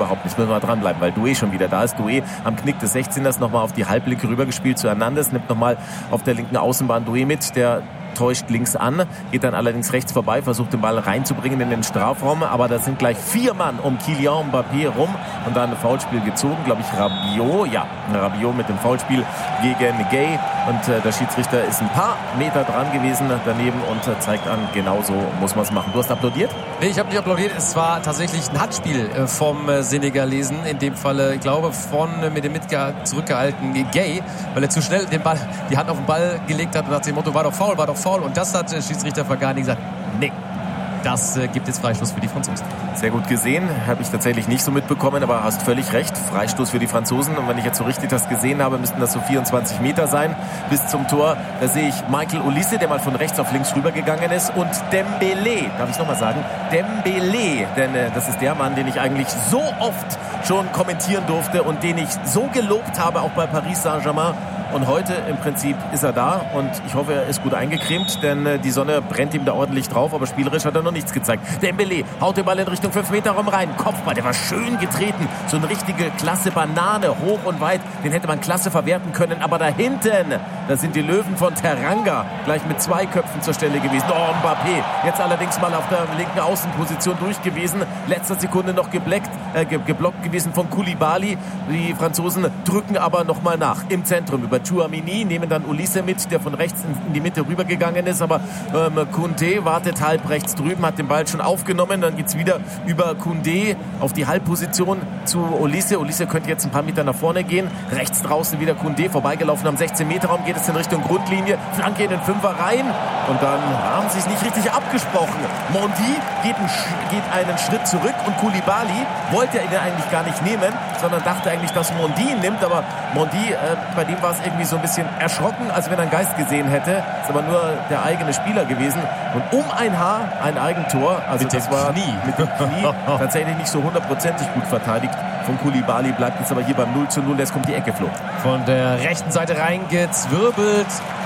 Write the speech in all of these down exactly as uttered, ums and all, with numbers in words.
überhaupt nicht. Müssen wir dranbleiben, weil Doué schon wieder da ist. Doué am Knick des sechzehners nochmal auf die Halblinke rübergespielt zu Hernandez, nimmt nochmal auf der linken Außenbahn Doué mit, der täuscht links an, geht dann allerdings rechts vorbei, versucht den Ball reinzubringen in den Strafraum, aber da sind gleich vier Mann um Kylian Mbappé rum und dann ein Foulspiel gezogen, glaube ich Rabiot, ja, Rabiot mit dem Foulspiel gegen Gay und äh, der Schiedsrichter ist ein paar Meter dran gewesen daneben und äh, zeigt an, genau so muss man es machen. Du hast applaudiert? Nee, ich habe nicht applaudiert, es war tatsächlich ein Handspiel äh, vom äh, Senegalesen, in dem Falle, ich glaube, von äh, mit dem mitge- zurückgehaltenen Gay, weil er zu schnell den Ball, die Hand auf den Ball gelegt hat und nach dem Motto, war doch faul, war doch faul. Und das hat äh, Schiedsrichter Vergani gesagt, nee, das äh, gibt jetzt Freistoß für die Franzosen. Sehr gut gesehen, habe ich tatsächlich nicht so mitbekommen, aber hast völlig recht, Freistoß für die Franzosen. Und wenn ich jetzt so richtig das gesehen habe, müssten das so vierundzwanzig Meter sein bis zum Tor. Da sehe ich Michael Olise, der mal von rechts auf links rübergegangen ist, und Dembélé, darf ich nochmal sagen, Dembélé, denn äh, das ist der Mann, den ich eigentlich so oft schon kommentieren durfte und den ich so gelobt habe, auch bei Paris Saint-Germain. Und heute im Prinzip ist er da und ich hoffe, er ist gut eingecremt, denn äh, die Sonne brennt ihm da ordentlich drauf, aber spielerisch hat er noch nichts gezeigt. Dembélé haut den Ball in Richtung fünf Meter Raum rein, Kopfball, der war schön getreten, so eine richtige klasse Banane, hoch und weit, den hätte man klasse verwerten können, aber da hinten, da sind die Löwen von Teranga gleich mit zwei Köpfen zur Stelle gewesen. Oh, Mbappé, jetzt allerdings mal auf der linken Außenposition durch gewesen, letzter Sekunde noch gebleckt, äh, ge- geblockt gewesen von Koulibaly. Die Franzosen drücken aber nochmal nach im Zentrum über Tchouaméni, nehmen dann Olise mit, der von rechts in die Mitte rübergegangen ist, aber ähm, Koundé wartet halb rechts drüben, hat den Ball schon aufgenommen, dann geht's wieder über Koundé auf die Halbposition zu Olise. Olise könnte jetzt ein paar Meter nach vorne gehen, rechts draußen wieder Koundé, vorbeigelaufen am sechzehn Meter Raum, geht es in Richtung Grundlinie, Flanke in den Fünfer rein und dann haben sie es nicht richtig abgesprochen. Mondi geht einen, geht einen Schritt zurück und Koulibaly wollte ihn eigentlich gar nicht nehmen, sondern dachte eigentlich, dass Mondi ihn nimmt, aber Mondi, äh, bei dem war es irgendwie so ein bisschen erschrocken, als wenn er einen Geist gesehen hätte. Ist aber nur der eigene Spieler gewesen. Und um ein Haar ein Eigentor. Also mit das dem war Knie. mit dem Knie tatsächlich nicht so hundertprozentig gut verteidigt von Koulibaly. Bleibt jetzt aber hier beim null zu null. Jetzt kommt die Ecke, Flo. Von der rechten Seite reingezwirbelt.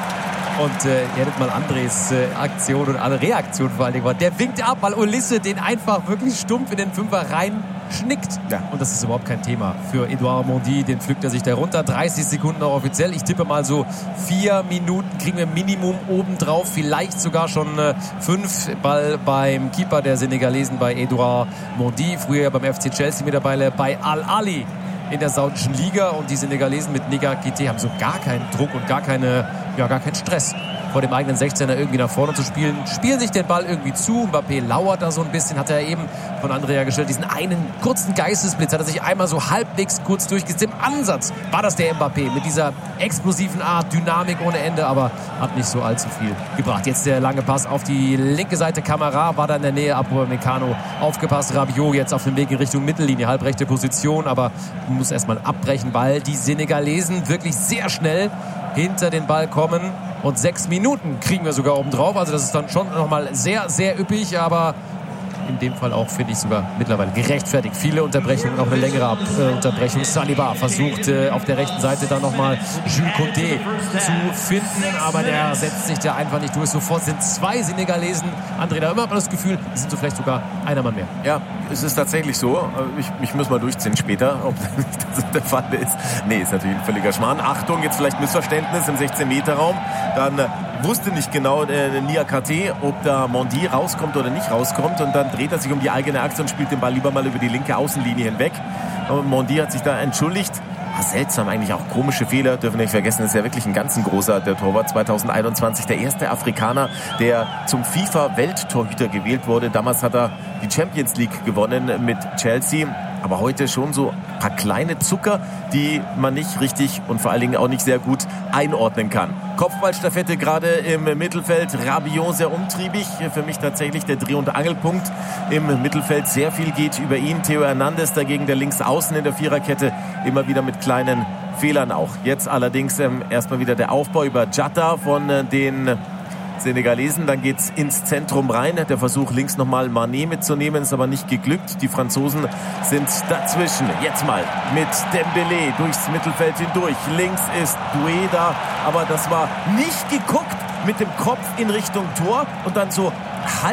Und äh, ihr hättet mal Andres äh, Aktion und alle Reaktion vor allen Dingen war. Der winkt ab, weil Olise den einfach wirklich stumpf in den Fünfer rein schnickt. Ja. Und das ist überhaupt kein Thema für Edouard Mondi. Den pflückt er sich da runter. dreißig Sekunden noch offiziell. Ich tippe mal so vier Minuten kriegen wir Minimum obendrauf. Vielleicht sogar schon äh, fünf. Ball beim Keeper der Senegalesen, bei Edouard Mondi. Früher beim F C Chelsea mittlerweile bei Al-Ali in der saudischen Liga. Und die Senegalesen mit Nega Keité haben so gar keinen Druck und gar, keine, ja, gar keinen Stress, vor dem eigenen sechzehner irgendwie nach vorne zu spielen. Spielen sich den Ball irgendwie zu. Mbappé lauert da so ein bisschen. Hat er eben von Andrea gestellt. Diesen einen kurzen Geistesblitz hat er sich einmal so halbwegs kurz durchgesetzt. Im Ansatz war das der Mbappé mit dieser explosiven Art, Dynamik ohne Ende, aber hat nicht so allzu viel gebracht. Jetzt der lange Pass auf die linke Seite. Camara war da in der Nähe. Upamecano aufgepasst. Rabiot jetzt auf dem Weg in Richtung Mittellinie. Halbrechte Position, aber muss erstmal abbrechen, weil die Senegalesen wirklich sehr schnell hinter den Ball kommen. Und sechs Minuten kriegen wir sogar oben drauf. Also das ist dann schon nochmal sehr, sehr üppig, aber in dem Fall auch, finde ich, sogar mittlerweile gerechtfertigt. Viele Unterbrechungen, auch eine längere Ab- äh, Unterbrechung. Saliba versucht äh, auf der rechten Seite dann nochmal Jules Koundé zu finden, aber der setzt sich da einfach nicht durch. Sofort sind zwei Senegalesen. André, da immer hat man das Gefühl, es sind so vielleicht sogar einer Mann mehr. Ja, es ist tatsächlich so. Ich, ich muss mal durchziehen später, ob das der Fall ist. Nee, ist natürlich ein völliger Schmarrn. Achtung, jetzt vielleicht Missverständnis im sechzehn Meter Raum. Dann äh, wusste nicht genau äh, Niakate, ob da Mondi rauskommt oder nicht rauskommt. Und dann dreht er sich um die eigene Achse und spielt den Ball lieber mal über die linke Außenlinie hinweg. Und Mondi hat sich da entschuldigt. Ah, seltsam, eigentlich auch komische Fehler, dürfen wir nicht vergessen, das ist ja wirklich ein ganz ein großer, der Torwart zweitausendeinundzwanzig, der erste Afrikaner, der zum FIFA-Welttorhüter gewählt wurde. Damals hat er die Champions League gewonnen mit Chelsea, aber heute schon so ein paar kleine Zucker, die man nicht richtig und vor allen Dingen auch nicht sehr gut einordnen kann. Kopfballstaffette gerade im Mittelfeld, Rabiot sehr umtriebig, für mich tatsächlich der Dreh- und Angelpunkt im Mittelfeld, sehr viel geht über ihn. Theo Hernandez dagegen, der links außen in der Viererkette, immer wieder mit kleinen Fehlern auch. Jetzt allerdings ähm, erstmal wieder der Aufbau über Jatta von äh, den Senegalesen, dann geht's ins Zentrum rein. Der Versuch links nochmal Mané mitzunehmen, ist aber nicht geglückt. Die Franzosen sind dazwischen. Jetzt mal mit Dembélé durchs Mittelfeld hindurch. Links ist Doué da, aber das war nicht geguckt mit dem Kopf in Richtung Tor und dann so halb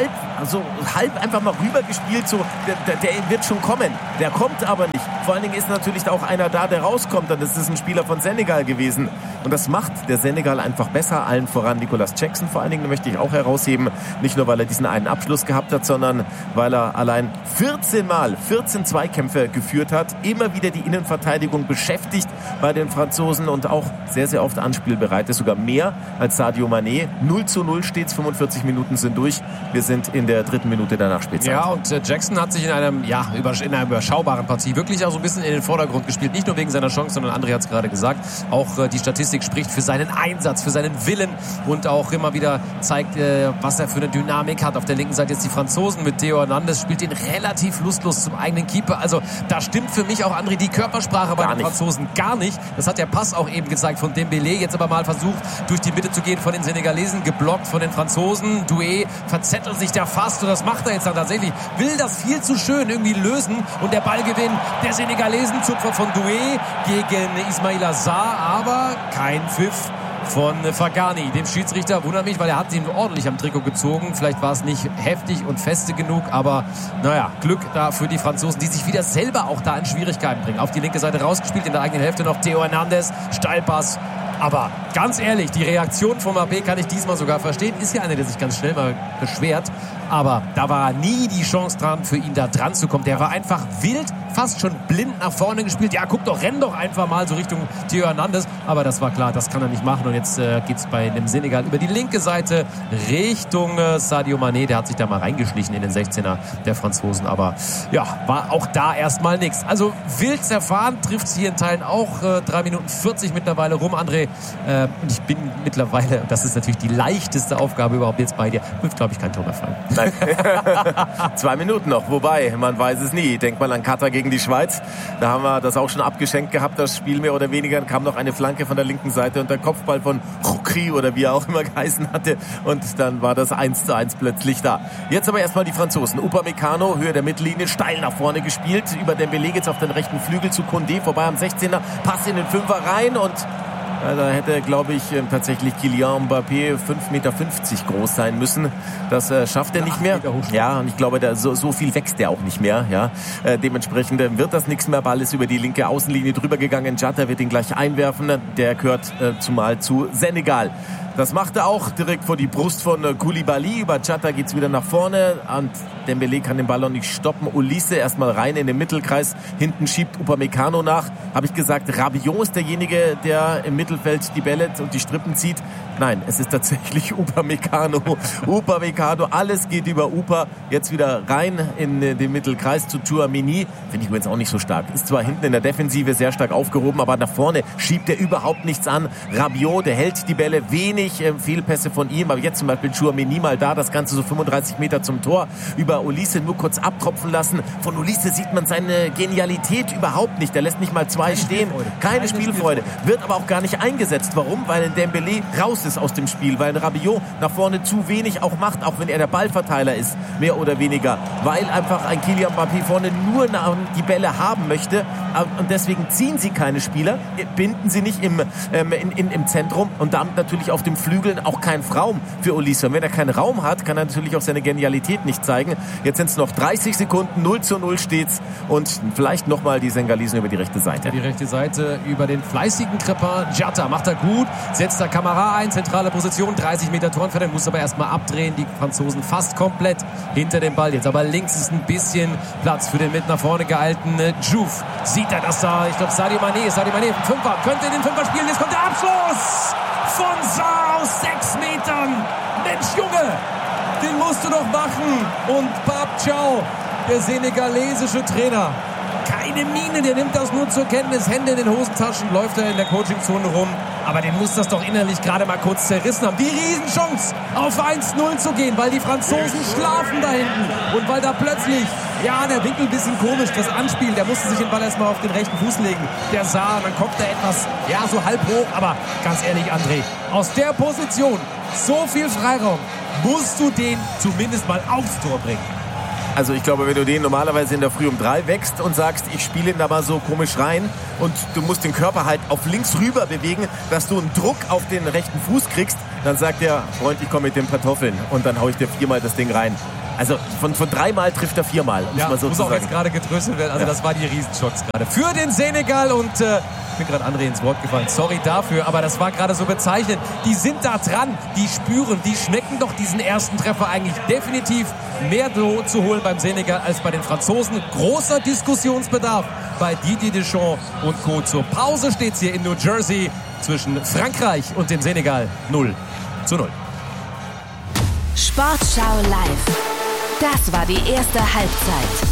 so halb einfach mal rübergespielt, so, der, der wird schon kommen. Der kommt aber nicht. Vor allen Dingen ist natürlich auch einer da, der rauskommt. Und das ist ein Spieler von Senegal gewesen. Und das macht der Senegal einfach besser. Allen voran Nicolas Jackson vor allen Dingen, möchte ich auch herausheben. Nicht nur, weil er diesen einen Abschluss gehabt hat, sondern weil er allein vierzehn Mal, vierzehn Zweikämpfe geführt hat. Immer wieder die Innenverteidigung beschäftigt bei den Franzosen und auch sehr, sehr oft anspielbereit ist. Sogar mehr als Sadio Mané. null zu null steht's, fünfundvierzig Minuten sind durch. Wir sind in der dritten Minute der Nachspielzeit. Ja, und äh, Jackson hat sich in, einem, ja, in einer überschaubaren Partie wirklich auch so ein bisschen in den Vordergrund gespielt. Nicht nur wegen seiner Chance, sondern André hat es gerade gesagt. Auch äh, die Statistik spricht für seinen Einsatz, für seinen Willen und auch immer wieder zeigt, äh, was er für eine Dynamik hat. Auf der linken Seite jetzt die Franzosen mit Theo Hernandez, spielt ihn relativ lustlos zum eigenen Keeper. Also da stimmt für mich auch, André, die Körpersprache bei den Franzosen gar nicht. Das hat der Pass auch eben gezeigt von Dembélé. Jetzt aber mal versucht, durch die Mitte zu gehen von den Senegalesen, geblockt von den Franzosen. Doué verzettelt sich da fast und das macht er jetzt dann tatsächlich. Will das viel zu schön irgendwie lösen und der Ballgewinn der Senegalesen, Zupfer von Doué gegen Ismaïla Sarr, aber kein Pfiff von Fagani, dem Schiedsrichter. Wundert mich, weil er hat ihn ordentlich am Trikot gezogen. Vielleicht war es nicht heftig und feste genug, aber naja, Glück da für die Franzosen, die sich wieder selber auch da in Schwierigkeiten bringen. Auf die linke Seite rausgespielt, in der eigenen Hälfte noch Theo Hernandez, Steilpass. Aber ganz ehrlich, die Reaktion von Mbappé kann ich diesmal sogar verstehen. Ist ja einer, der sich ganz schnell mal beschwert. Aber da war nie die Chance dran, für ihn da dran zu kommen. Der war einfach wild, fast schon blind nach vorne gespielt. Ja, guck doch, renn doch einfach mal so Richtung Theo Hernandez. Aber das war klar, das kann er nicht machen. Und jetzt äh, geht es bei dem Senegal über die linke Seite Richtung äh, Sadio Mané. Der hat sich da mal reingeschlichen in den sechzehner der Franzosen. Aber ja, war auch da erstmal nichts. Also wild zerfahren, trifft es hier in Teilen auch. Äh, drei Minuten vierzig mittlerweile rum, André. Äh, und ich bin mittlerweile, das ist natürlich die leichteste Aufgabe überhaupt jetzt bei dir, wird, glaube ich, kein Tor mehr fallen. Nein. Zwei Minuten noch, wobei, man weiß es nie. Denkt mal an Katar gegen die Schweiz. Da haben wir das auch schon abgeschenkt gehabt, das Spiel mehr oder weniger. Dann kam noch eine Flanke von der linken Seite und der Kopfball von Chukri oder wie er auch immer geheißen hatte. Und dann war das eins zu eins plötzlich da. Jetzt aber erstmal die Franzosen. Upamecano, Höhe der Mittellinie, steil nach vorne gespielt. Über Dembélé geht's auf den rechten Flügel zu Koundé, vorbei am sechzehner. Pass in den Fünfer rein und ja, da hätte, glaube ich, tatsächlich Kylian Mbappé fünf Meter fünfzig groß sein müssen. Das äh, schafft er nicht mehr. Ja, und ich glaube, da, so, so viel wächst er auch nicht mehr. Ja, äh, dementsprechend äh, wird das nichts mehr. Ball ist über die linke Außenlinie drüber gegangen. Jata wird ihn gleich einwerfen. Der gehört äh, zumal zu Senegal. Das macht er auch direkt vor die Brust von äh, Koulibaly. Über Jata geht's wieder nach vorne. Und Dembélé kann den Ball noch nicht stoppen. Olise erstmal rein in den Mittelkreis. Hinten schiebt Upamecano nach. Habe ich gesagt, Rabiot ist derjenige, der im Mittelfeld die Bälle und die Strippen zieht. Nein, es ist tatsächlich Upamecano. Upamecano, alles geht über Upa. Jetzt wieder rein in den Mittelkreis zu Tchouaméni. Finde ich übrigens auch nicht so stark. Ist zwar hinten in der Defensive sehr stark aufgehoben, aber nach vorne schiebt er überhaupt nichts an. Rabiot, der hält die Bälle, wenig äh, Fehlpässe von ihm. Aber jetzt zum Beispiel Tchouaméni mal da, das Ganze so fünfunddreißig Meter zum Tor. Über Olise nur kurz abtropfen lassen. Von Olise sieht man seine Genialität überhaupt nicht. Der lässt nicht mal zwei Keine stehen. Spielfreude. Keine, Keine Spielfreude. Spielfreude. Wird aber auch gar nicht eingesetzt. Warum? Weil Dembélé raus ist aus dem Spiel. Weil Rabiot nach vorne zu wenig auch macht, auch wenn er der Ballverteiler ist, mehr oder weniger. Weil einfach ein Kylian Mbappé vorne nur die Bälle haben möchte. Und deswegen ziehen sie keine Spieler, binden sie nicht im, ähm, in, in, im Zentrum und damit natürlich auf dem Flügeln auch keinen Raum für Olise. Und wenn er keinen Raum hat, kann er natürlich auch seine Genialität nicht zeigen. Jetzt sind es noch dreißig Sekunden, null zu null steht's und vielleicht nochmal die Sengalesen über die rechte Seite. Die rechte Seite über den fleißigen Crepin. Jata macht er gut, setzt da Kamara ein, zentrale Position, dreißig Meter Torentfernung, muss aber erstmal abdrehen. Die Franzosen fast komplett hinter dem Ball. Jetzt aber links ist ein bisschen Platz für den mit nach vorne gehaltenen Diouf. Sieht er das da? Ich glaube Sadio Mané, Sadio Mané, Fünfer, könnte den Fünfer spielen. Jetzt kommt der Abschluss von Sarr aus sechs Metern. Mensch, Junge, den musst du doch machen. Und Pape Thiaw, der senegalesische Trainer, keine Miene, der nimmt das nur zur Kenntnis. Hände in den Hosentaschen, läuft er in der Coachingzone rum. Aber der muss das doch innerlich gerade mal kurz zerrissen haben. Die Riesenchance, auf eins null zu gehen, weil die Franzosen schlafen da hinten. Und weil da plötzlich, ja, der Winkel ein bisschen komisch, das Anspiel, der musste sich den Ball erstmal auf den rechten Fuß legen. Der sah, dann kommt er etwas, ja, so halb hoch. Aber ganz ehrlich, André, aus der Position, so viel Freiraum, musst du den zumindest mal aufs Tor bringen. Also ich glaube, wenn du den normalerweise in der Früh um drei wächst und sagst, ich spiele ihn da mal so komisch rein und du musst den Körper halt auf links rüber bewegen, dass du einen Druck auf den rechten Fuß kriegst, dann sagt der Freund, ich komme mit den Kartoffeln und dann hau ich dir viermal das Ding rein. Also von, von dreimal trifft er viermal, um ja, es mal so muss zu auch sagen. jetzt gerade getröstet werden. Also ja. das waren die Riesenschocks gerade für den Senegal und äh, ich bin gerade André ins Wort gefallen. Sorry dafür, aber das war gerade so bezeichnend. Die sind da dran, die spüren, die schmecken doch diesen ersten Treffer eigentlich definitiv mehr zu holen beim Senegal als bei den Franzosen. Großer Diskussionsbedarf bei Didier Deschamps und Co. Zur Pause steht es hier in New Jersey zwischen Frankreich und dem Senegal null zu null. Sportschau live. Das war die erste Halbzeit.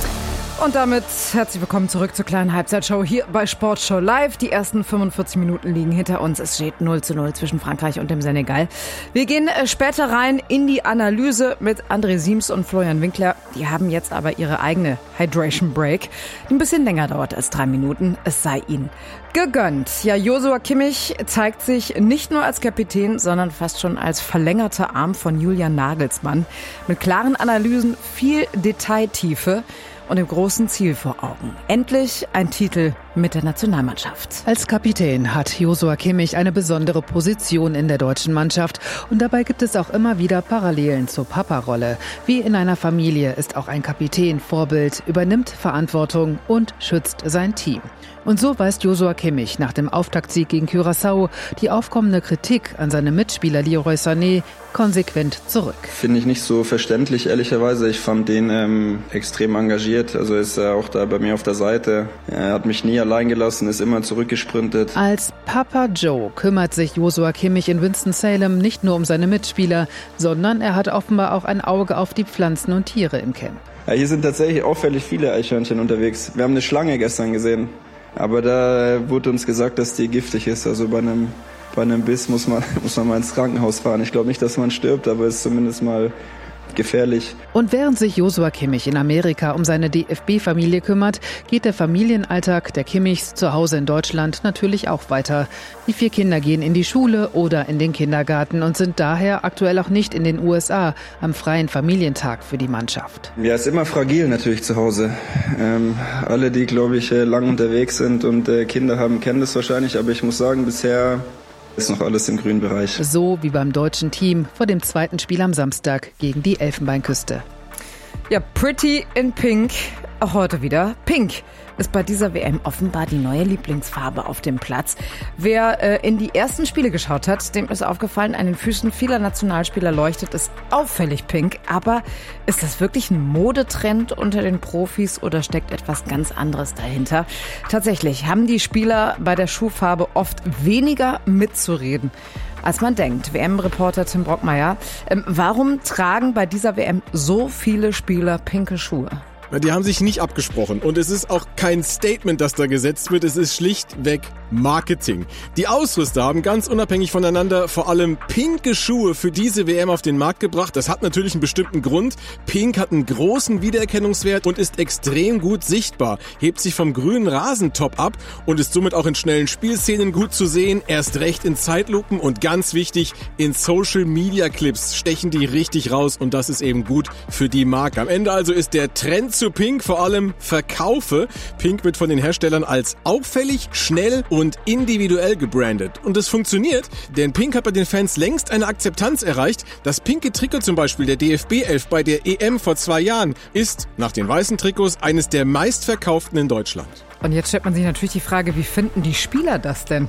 Und damit herzlich willkommen zurück zur kleinen Halbzeitshow hier bei Sportschau Live. Die ersten fünfundvierzig Minuten liegen hinter uns. Es steht null zu null zwischen Frankreich und dem Senegal. Wir gehen später rein in die Analyse mit André Siems und Florian Winkler. Die haben jetzt aber ihre eigene Hydration Break, die ein bisschen länger dauert als drei Minuten. Es sei ihnen gegönnt. Ja, Joshua Kimmich zeigt sich nicht nur als Kapitän, sondern fast schon als verlängerter Arm von Julian Nagelsmann. Mit klaren Analysen, viel Detailtiefe und dem großen Ziel vor Augen. Endlich ein Titel mit der Nationalmannschaft. Als Kapitän hat Joshua Kimmich eine besondere Position in der deutschen Mannschaft. Und dabei gibt es auch immer wieder Parallelen zur Papa-Rolle. Wie in einer Familie ist auch ein Kapitän Vorbild, übernimmt Verantwortung und schützt sein Team. Und so weist Joshua Kimmich nach dem Auftaktsieg gegen Curaçao die aufkommende Kritik an seinem Mitspieler Leroy Sané konsequent zurück. Finde ich nicht so verständlich, ehrlicherweise. Ich fand den ähm, extrem engagiert. Also ist er auch da bei mir auf der Seite. Er hat mich nie allein gelassen, ist immer zurückgesprintet. Als Papa Joe kümmert sich Joshua Kimmich in Winston-Salem nicht nur um seine Mitspieler, sondern er hat offenbar auch ein Auge auf die Pflanzen und Tiere im Camp. Ja, hier sind tatsächlich auffällig viele Eichhörnchen unterwegs. Wir haben eine Schlange gestern gesehen. Aber da wurde uns gesagt, dass die giftig ist. Also bei einem, bei einem Biss muss man, muss man mal ins Krankenhaus fahren. Ich glaube nicht, dass man stirbt, aber es ist zumindest mal gefährlich. Und während sich Joshua Kimmich in Amerika um seine D F B-Familie kümmert, geht der Familienalltag der Kimmichs zu Hause in Deutschland natürlich auch weiter. Die vier Kinder gehen in die Schule oder in den Kindergarten und sind daher aktuell auch nicht in den U S A am freien Familientag für die Mannschaft. Ja, ist immer fragil natürlich zu Hause. Ähm, alle, die, glaube ich, lang unterwegs sind und äh, Kinder haben, kennen das wahrscheinlich. Aber ich muss sagen, bisher ist noch alles im grünen Bereich. So wie beim deutschen Team vor dem zweiten Spiel am Samstag gegen die Elfenbeinküste. Ja, Pretty in Pink, auch heute wieder. Pink ist bei dieser W M offenbar die neue Lieblingsfarbe auf dem Platz. Wer äh, in die ersten Spiele geschaut hat, dem ist aufgefallen, an den Füßen vieler Nationalspieler leuchtet es auffällig pink. Aber ist das wirklich ein Modetrend unter den Profis oder steckt etwas ganz anderes dahinter? Tatsächlich haben die Spieler bei der Schuhfarbe oft weniger mitzureden, als man denkt. W M-Reporter Tim Brockmeier, ähm, warum tragen bei dieser W M so viele Spieler pinke Schuhe? Die haben sich nicht abgesprochen und es ist auch kein Statement, das da gesetzt wird, es ist schlichtweg Marketing. Die Ausrüster haben ganz unabhängig voneinander vor allem pinke Schuhe für diese W M auf den Markt gebracht. Das hat natürlich einen bestimmten Grund. Pink hat einen großen Wiedererkennungswert und ist extrem gut sichtbar, hebt sich vom grünen Rasentop ab und ist somit auch in schnellen Spielszenen gut zu sehen, erst recht in Zeitlupen und ganz wichtig, in Social-Media-Clips stechen die richtig raus und das ist eben gut für die Marke. Am Ende also ist der Trend zu Pink vor allem Verkaufe. Pink wird von den Herstellern als auffällig, schnell und individuell gebrandet. Und es funktioniert, denn Pink hat bei den Fans längst eine Akzeptanz erreicht. Das pinke Trikot zum Beispiel der D F B elf bei der E M vor zwei Jahren ist nach den weißen Trikots eines der meistverkauften in Deutschland. Und jetzt stellt man sich natürlich die Frage, wie finden die Spieler das denn?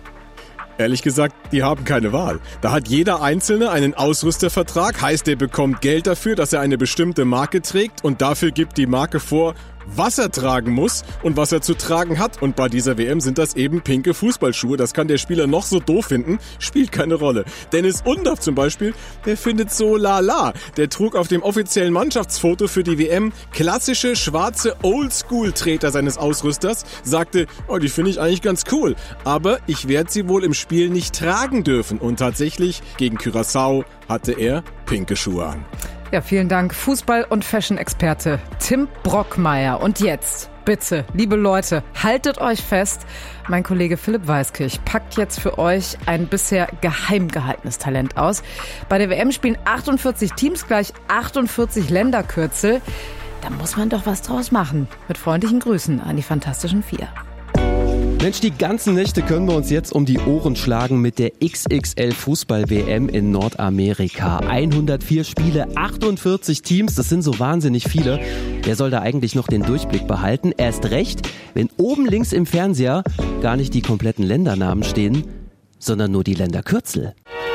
Ehrlich gesagt, die haben keine Wahl. Da hat jeder Einzelne einen Ausrüstervertrag, heißt, er bekommt Geld dafür, dass er eine bestimmte Marke trägt und dafür gibt die Marke vor, was er tragen muss und was er zu tragen hat. Und bei dieser W M sind das eben pinke Fußballschuhe. Das kann der Spieler noch so doof finden, spielt keine Rolle. Dennis Undaff zum Beispiel, der findet so lala. Der trug auf dem offiziellen Mannschaftsfoto für die W M klassische schwarze Oldschool-Treter seines Ausrüsters, sagte, oh, die finde ich eigentlich ganz cool, aber ich werde sie wohl im Spiel nicht tragen dürfen. Und tatsächlich, gegen Curaçao hatte er pinke Schuhe an. Ja, vielen Dank, Fußball- und Fashion-Experte Tim Brockmeier. Und jetzt, bitte, liebe Leute, haltet euch fest. Mein Kollege Philipp Weiskirch packt jetzt für euch ein bisher geheim gehaltenes Talent aus. Bei der W M spielen achtundvierzig Teams gleich achtundvierzig Länderkürzel. Da muss man doch was draus machen. Mit freundlichen Grüßen an die Fantastischen Vier. Mensch, die ganzen Nächte können wir uns jetzt um die Ohren schlagen mit der X X L-Fußball-W M in Nordamerika. hundertvier Spiele, achtundvierzig Teams, das sind so wahnsinnig viele. Wer soll da eigentlich noch den Durchblick behalten? Erst recht, wenn oben links im Fernseher gar nicht die kompletten Ländernamen stehen, sondern nur die Länderkürzel.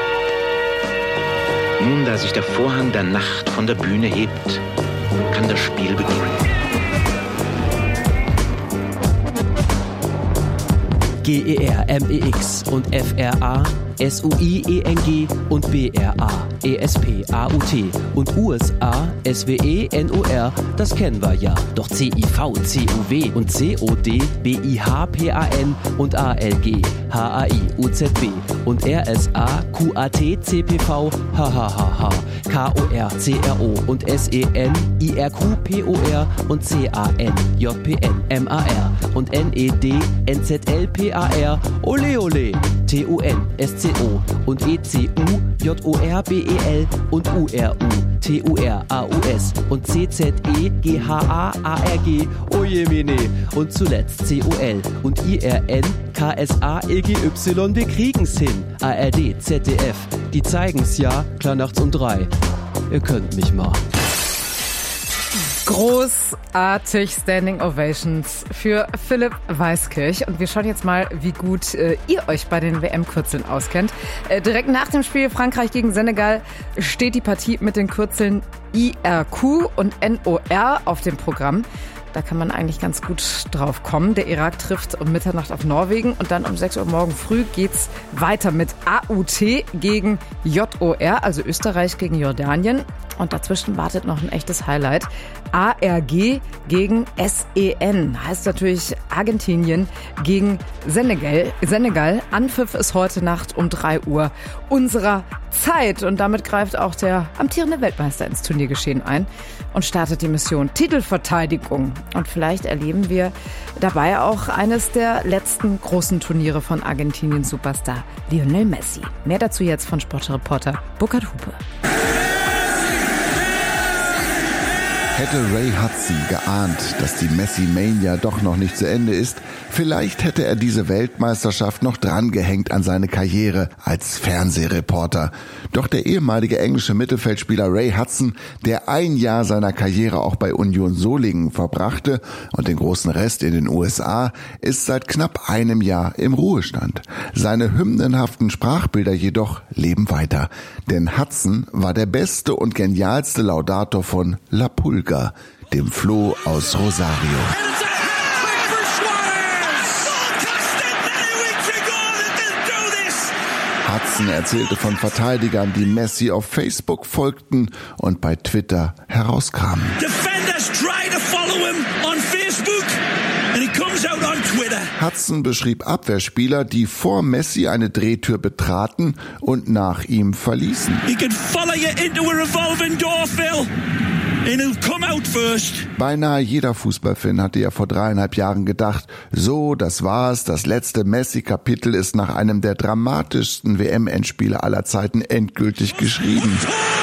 Nun, da sich der Vorhang der Nacht von der Bühne hebt, kann das Spiel beginnen. G E R M E X und F R A, S U I E N G und B R A, E S P A U T und U S A, S W E N O R, das kennen wir ja. Doch C I V, C U W und C O D, B I H P A N und A L G, H A I U Z B und R S A, Q A T C P V, H H H H, K O R C R O und S E N, I R Q P O R und C A N, J P N, M A R und N E D, N Z L P A R, Ole Ole, T U N, S C O und E C U, J O R B E L und U R U, T U R A U S und C Z E, G H A A R G, Ojemine und zuletzt C O L und I R N, K S A E G Y, wir kriegen's hin. A R D, Z D F, die zeigen's ja, klar nachts um drei. Ihr könnt mich mal. Großartig Standing Ovations für Philipp Weißkirch. Und wir schauen jetzt mal, wie gut äh, ihr euch bei den W M-Kürzeln auskennt. Äh, direkt nach dem Spiel Frankreich gegen Senegal steht die Partie mit den Kürzeln I R Q und N O R auf dem Programm. Da kann man eigentlich ganz gut drauf kommen. Der Irak trifft um Mitternacht auf Norwegen und dann um sechs Uhr morgen früh geht's weiter mit A U T gegen J O R, also Österreich gegen Jordanien. Und dazwischen wartet noch ein echtes Highlight. A R G gegen S E N. Heißt natürlich Argentinien gegen Senegal. Senegal. Anpfiff ist heute Nacht um drei Uhr unserer Zeit. Und damit greift auch der amtierende Weltmeister ins Turniergeschehen ein und startet die Mission Titelverteidigung. Und vielleicht erleben wir dabei auch eines der letzten großen Turniere von Argentiniens Superstar Lionel Messi. Mehr dazu jetzt von Sportreporter Burkhard Hupe. Hätte Ray Hudson geahnt, dass die Messi-Mania doch noch nicht zu Ende ist, vielleicht hätte er diese Weltmeisterschaft noch drangehängt an seine Karriere als Fernsehreporter. Doch der ehemalige englische Mittelfeldspieler Ray Hudson, der ein Jahr seiner Karriere auch bei Union Solingen verbrachte und den großen Rest in den U S A, ist seit knapp einem Jahr im Ruhestand. Seine hymnenhaften Sprachbilder jedoch leben weiter. Denn Hudson war der beste und genialste Laudator von La Pulga, dem Floh aus Rosario. Hudson erzählte von Verteidigern, die Messi auf Facebook folgten und bei Twitter herauskramen. Hudson beschrieb Abwehrspieler, die vor Messi eine Drehtür betraten und nach ihm verließen. Beinahe jeder Fußballfan hatte ja vor dreieinhalb Jahren gedacht, so, das war's, das letzte Messi-Kapitel ist nach einem der dramatischsten W M-Endspiele aller Zeiten endgültig geschrieben.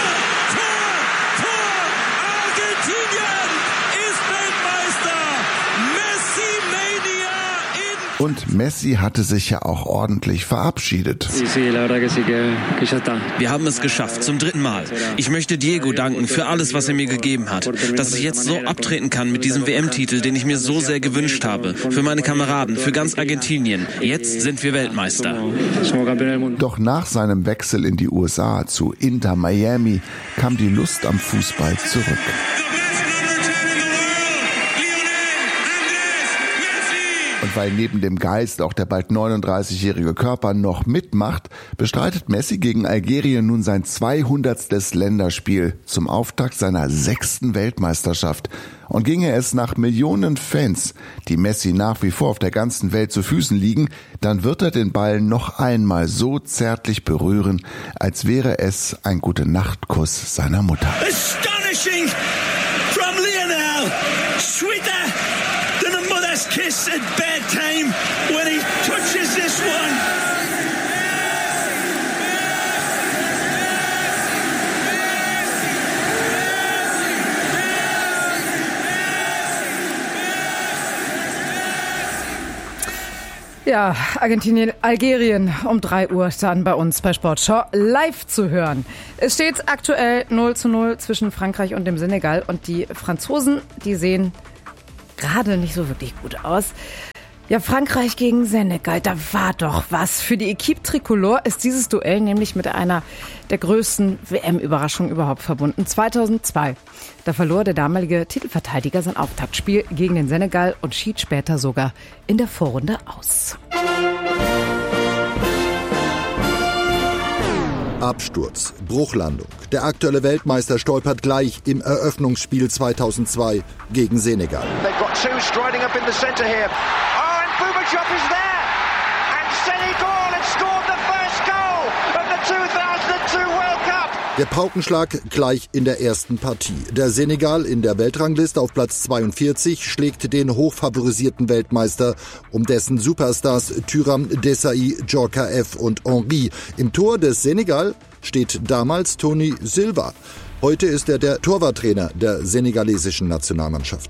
Und Messi hatte sich ja auch ordentlich verabschiedet. Wir haben es geschafft, zum dritten Mal. Ich möchte Diego danken für alles, was er mir gegeben hat. Dass ich jetzt so abtreten kann mit diesem W M-Titel, den ich mir so sehr gewünscht habe. Für meine Kameraden, für ganz Argentinien. Jetzt sind wir Weltmeister. Doch nach seinem Wechsel in die U S A zu Inter Miami kam die Lust am Fußball zurück. Und weil neben dem Geist auch der bald neununddreißigjährige Körper noch mitmacht, bestreitet Messi gegen Algerien nun sein zweihundertstes Länderspiel zum Auftakt seiner sechsten Weltmeisterschaft. Und ginge es nach Millionen Fans, die Messi nach wie vor auf der ganzen Welt zu Füßen liegen, dann wird er den Ball noch einmal so zärtlich berühren, als wäre es ein Gute-Nacht-Kuss seiner Mutter. Astonishing from Lionel, sweeter than a mother's kiss at bedtime when he touches this one. Ja, Argentinien, Algerien um drei Uhr dann bei uns bei Sportschau live zu hören. Es steht aktuell null zu null zwischen Frankreich und dem Senegal und die Franzosen, die sehen gerade nicht so wirklich gut aus. Ja, Frankreich gegen Senegal, da war doch was. Für die Equipe Tricolore ist dieses Duell nämlich mit einer der größten W M-Überraschungen überhaupt verbunden. zweitausendzwei, da verlor der damalige Titelverteidiger sein Auftaktspiel gegen den Senegal und schied später sogar in der Vorrunde aus. Absturz, Bruchlandung. Der aktuelle Weltmeister stolpert gleich im Eröffnungsspiel zweitausendzwei gegen Senegal. They've got two striding up in the center here. Oh, and Boubacar is there. And Senegal have scored the first goal of the zweitausendzwei World Cup. Der Paukenschlag gleich in der ersten Partie. Der Senegal in der Weltrangliste auf Platz zweiundvierzig schlägt den hochfavorisierten Weltmeister um dessen Superstars Thuram, Desailly, Djorkaeff F und Henry. Im Tor des Senegal steht damals Tony Silva. Heute ist er der Torwarttrainer der senegalesischen Nationalmannschaft.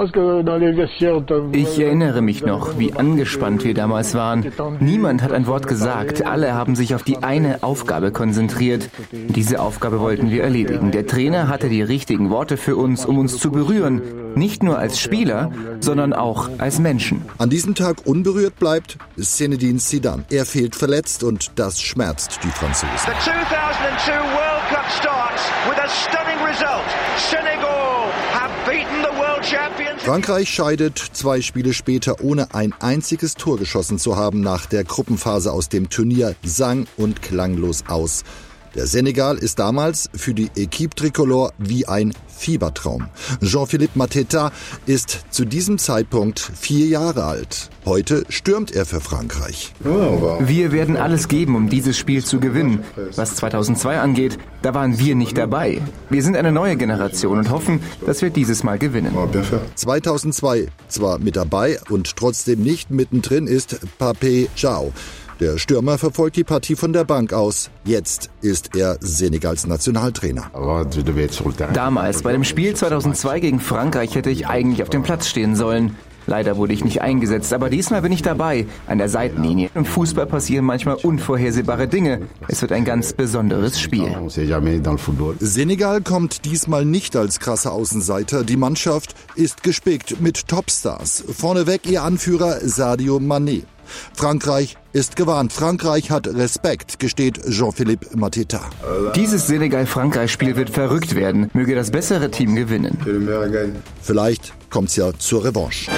Ich erinnere mich noch, wie angespannt wir damals waren. Niemand hat ein Wort gesagt. Alle haben sich auf die eine Aufgabe konzentriert. Diese Aufgabe wollten wir erledigen. Der Trainer hatte die richtigen Worte für uns, um uns zu berühren. Nicht nur als Spieler, sondern auch als Menschen. An diesem Tag unberührt bleibt Zinedine Zidane. Er fehlt verletzt und das schmerzt die Franzosen. The zweitausendzwei World Cup starts with a stunning result. Senegal have beaten the world champions. Frankreich scheidet zwei Spiele später, ohne ein einziges Tor geschossen zu haben, nach der Gruppenphase aus dem Turnier sang- und klanglos aus. Der Senegal ist damals für die Equipe Tricolore wie ein Fiebertraum. Jean-Philippe Mateta ist zu diesem Zeitpunkt vier Jahre alt. Heute stürmt er für Frankreich. Wir werden alles geben, um dieses Spiel zu gewinnen. Was zweitausendzwei angeht, da waren wir nicht dabei. Wir sind eine neue Generation und hoffen, dass wir dieses Mal gewinnen. zweitausendzwei zwar mit dabei und trotzdem nicht mittendrin ist Pape Thiaw. Der Stürmer verfolgt die Partie von der Bank aus. Jetzt ist er Senegals Nationaltrainer. Damals, bei dem Spiel zweitausendzwei gegen Frankreich, hätte ich eigentlich auf dem Platz stehen sollen. Leider wurde ich nicht eingesetzt, aber diesmal bin ich dabei, an der Seitenlinie. Im Fußball passieren manchmal unvorhersehbare Dinge. Es wird ein ganz besonderes Spiel. Senegal kommt diesmal nicht als krasser Außenseiter. Die Mannschaft ist gespickt mit Topstars. Vorneweg ihr Anführer Sadio Mané. Frankreich ist gewarnt. Frankreich hat Respekt, gesteht Jean-Philippe Mateta. Dieses Senegal-Frankreich-Spiel wird verrückt werden. Möge das bessere Team gewinnen. Vielleicht kommt's ja zur Revanche.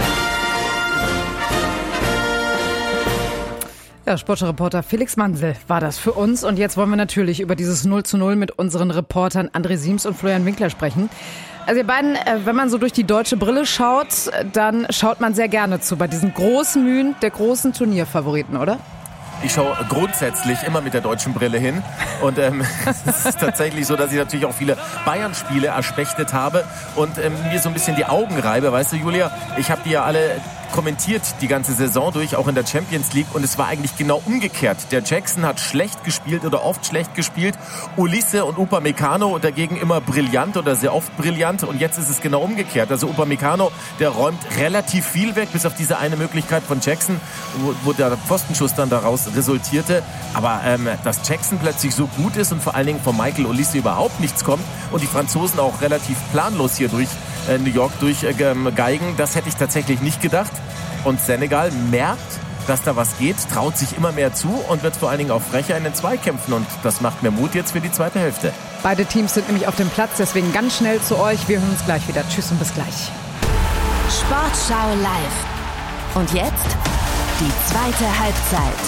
Ja, Sportreporter Felix Mansel war das für uns. Und jetzt wollen wir natürlich über dieses null zu null mit unseren Reportern André Siems und Florian Winkler sprechen. Also ihr beiden, wenn man so durch die deutsche Brille schaut, dann schaut man sehr gerne zu bei diesen großen Mühen der großen Turnierfavoriten, oder? Ich schaue grundsätzlich immer mit der deutschen Brille hin und ähm, es ist tatsächlich so, dass ich natürlich auch viele Bayern-Spiele erspechtet habe und ähm, mir so ein bisschen die Augen reibe, weißt du, Julia, ich habe die ja alle kommentiert die ganze Saison durch, auch in der Champions League, und es war eigentlich genau umgekehrt. Der Jackson hat schlecht gespielt oder oft schlecht gespielt, Ulisse und Upamecano dagegen immer brillant oder sehr oft brillant, und jetzt ist es genau umgekehrt. Also Upamecano, der räumt relativ viel weg, bis auf diese eine Möglichkeit von Jackson, wo, wo der Pfostenschuss dann daraus resultierte, aber ähm, dass Jackson plötzlich so gut ist und vor allen Dingen von Michael Olise überhaupt nichts kommt und die Franzosen auch relativ planlos hier durch äh, New York durchgeigen, äh, das hätte ich tatsächlich nicht gedacht. Und Senegal merkt, dass da was geht, traut sich immer mehr zu und wird vor allen Dingen auch frecher in den Zweikämpfen. Und das macht mir Mut jetzt für die zweite Hälfte. Beide Teams sind nämlich auf dem Platz, deswegen ganz schnell zu euch. Wir hören uns gleich wieder. Tschüss und bis gleich. Sportschau live. Und jetzt die zweite Halbzeit.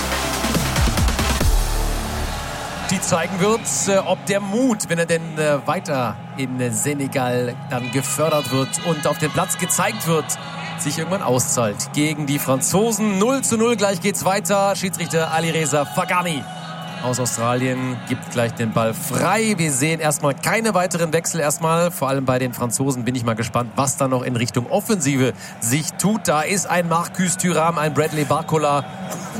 Die zeigen wird, ob der Mut, wenn er denn weiter in Senegal dann gefördert wird und auf den Platz gezeigt wird, sich irgendwann auszahlt gegen die Franzosen. null zu null, gleich geht's weiter. Schiedsrichter Alireza Fagani aus Australien gibt gleich den Ball frei. Wir sehen erstmal keine weiteren Wechsel erstmal. Vor allem bei den Franzosen bin ich mal gespannt, was da noch in Richtung Offensive sich tut. Da ist ein Marcus Thuram, ein Bradley Barcola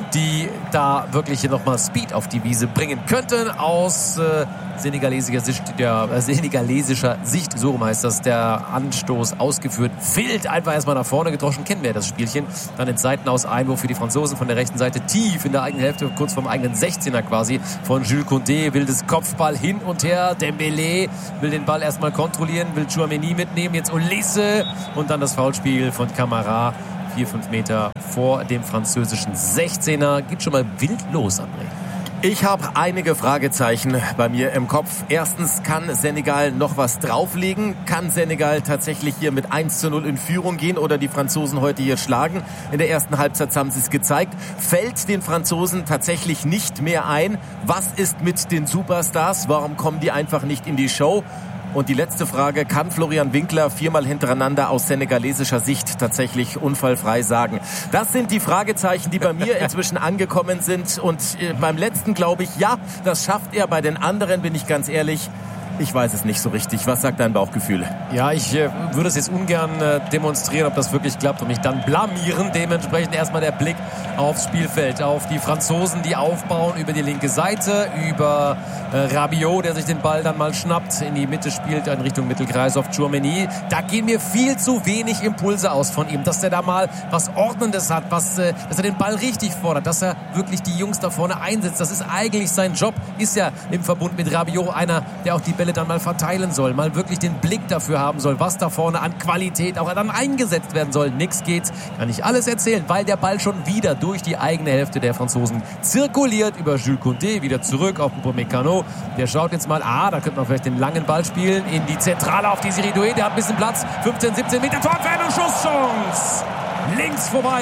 die da wirklich nochmal Speed auf die Wiese bringen könnten. Aus äh, senegalesischer Sicht, der, äh, senegalesischer Sicht, so rum heißt das, der Anstoß ausgeführt. Wild einfach erstmal nach vorne gedroschen, kennen wir das Spielchen. Dann in Seitenaus Einwurf für die Franzosen von der rechten Seite, tief in der eigenen Hälfte, kurz vom eigenen sechzehner quasi, von Jules Koundé. Wildes Kopfball hin und her. Dembélé will den Ball erstmal kontrollieren, will Tchouaméni mitnehmen, jetzt Olise und dann das Foulspiel von Camara. vier, fünf Meter vor dem französischen sechzehner. Geht schon mal wild los, André. Ich habe einige Fragezeichen bei mir im Kopf. Erstens, kann Senegal noch was drauflegen? Kann Senegal tatsächlich hier mit eins zu null in Führung gehen oder die Franzosen heute hier schlagen? In der ersten Halbzeit haben sie es gezeigt. Fällt den Franzosen tatsächlich nicht mehr ein? Was ist mit den Superstars? Warum kommen die einfach nicht in die Show? Und die letzte Frage, kann Florian Winkler viermal hintereinander aus senegalesischer Sicht tatsächlich unfallfrei sagen? Das sind die Fragezeichen, die bei mir inzwischen angekommen sind. Und äh, beim letzten glaube ich, ja, das schafft er. Bei den anderen bin ich ganz ehrlich, ich weiß es nicht so richtig. Was sagt dein Bauchgefühl? Ja, ich äh, würde es jetzt ungern äh, demonstrieren, ob das wirklich klappt und mich dann blamieren. Dementsprechend erstmal der Blick aufs Spielfeld, auf die Franzosen, die aufbauen über die linke Seite, über äh, Rabiot, der sich den Ball dann mal schnappt, in die Mitte spielt, in Richtung Mittelkreis auf Tchouaméni. Da gehen mir viel zu wenig Impulse aus von ihm, dass er da mal was Ordnendes hat, was, äh, dass er den Ball richtig fordert, dass er wirklich die Jungs da vorne einsetzt. Das ist eigentlich sein Job, ist ja im Verbund mit Rabiot einer, der auch die Bälle dann mal verteilen soll, mal wirklich den Blick dafür haben soll, was da vorne an Qualität auch dann eingesetzt werden soll. Nix geht, kann ich alles erzählen, weil der Ball schon wieder durch die eigene Hälfte der Franzosen zirkuliert, über Jules Koundé, wieder zurück auf Upamecano. Der schaut jetzt mal, ah, da könnte man vielleicht den langen Ball spielen, in die Zentrale auf Désiré Doué, der hat ein bisschen Platz, fünfzehn, siebzehn Meter, Torentfernung, Schusschance! Links vorbei!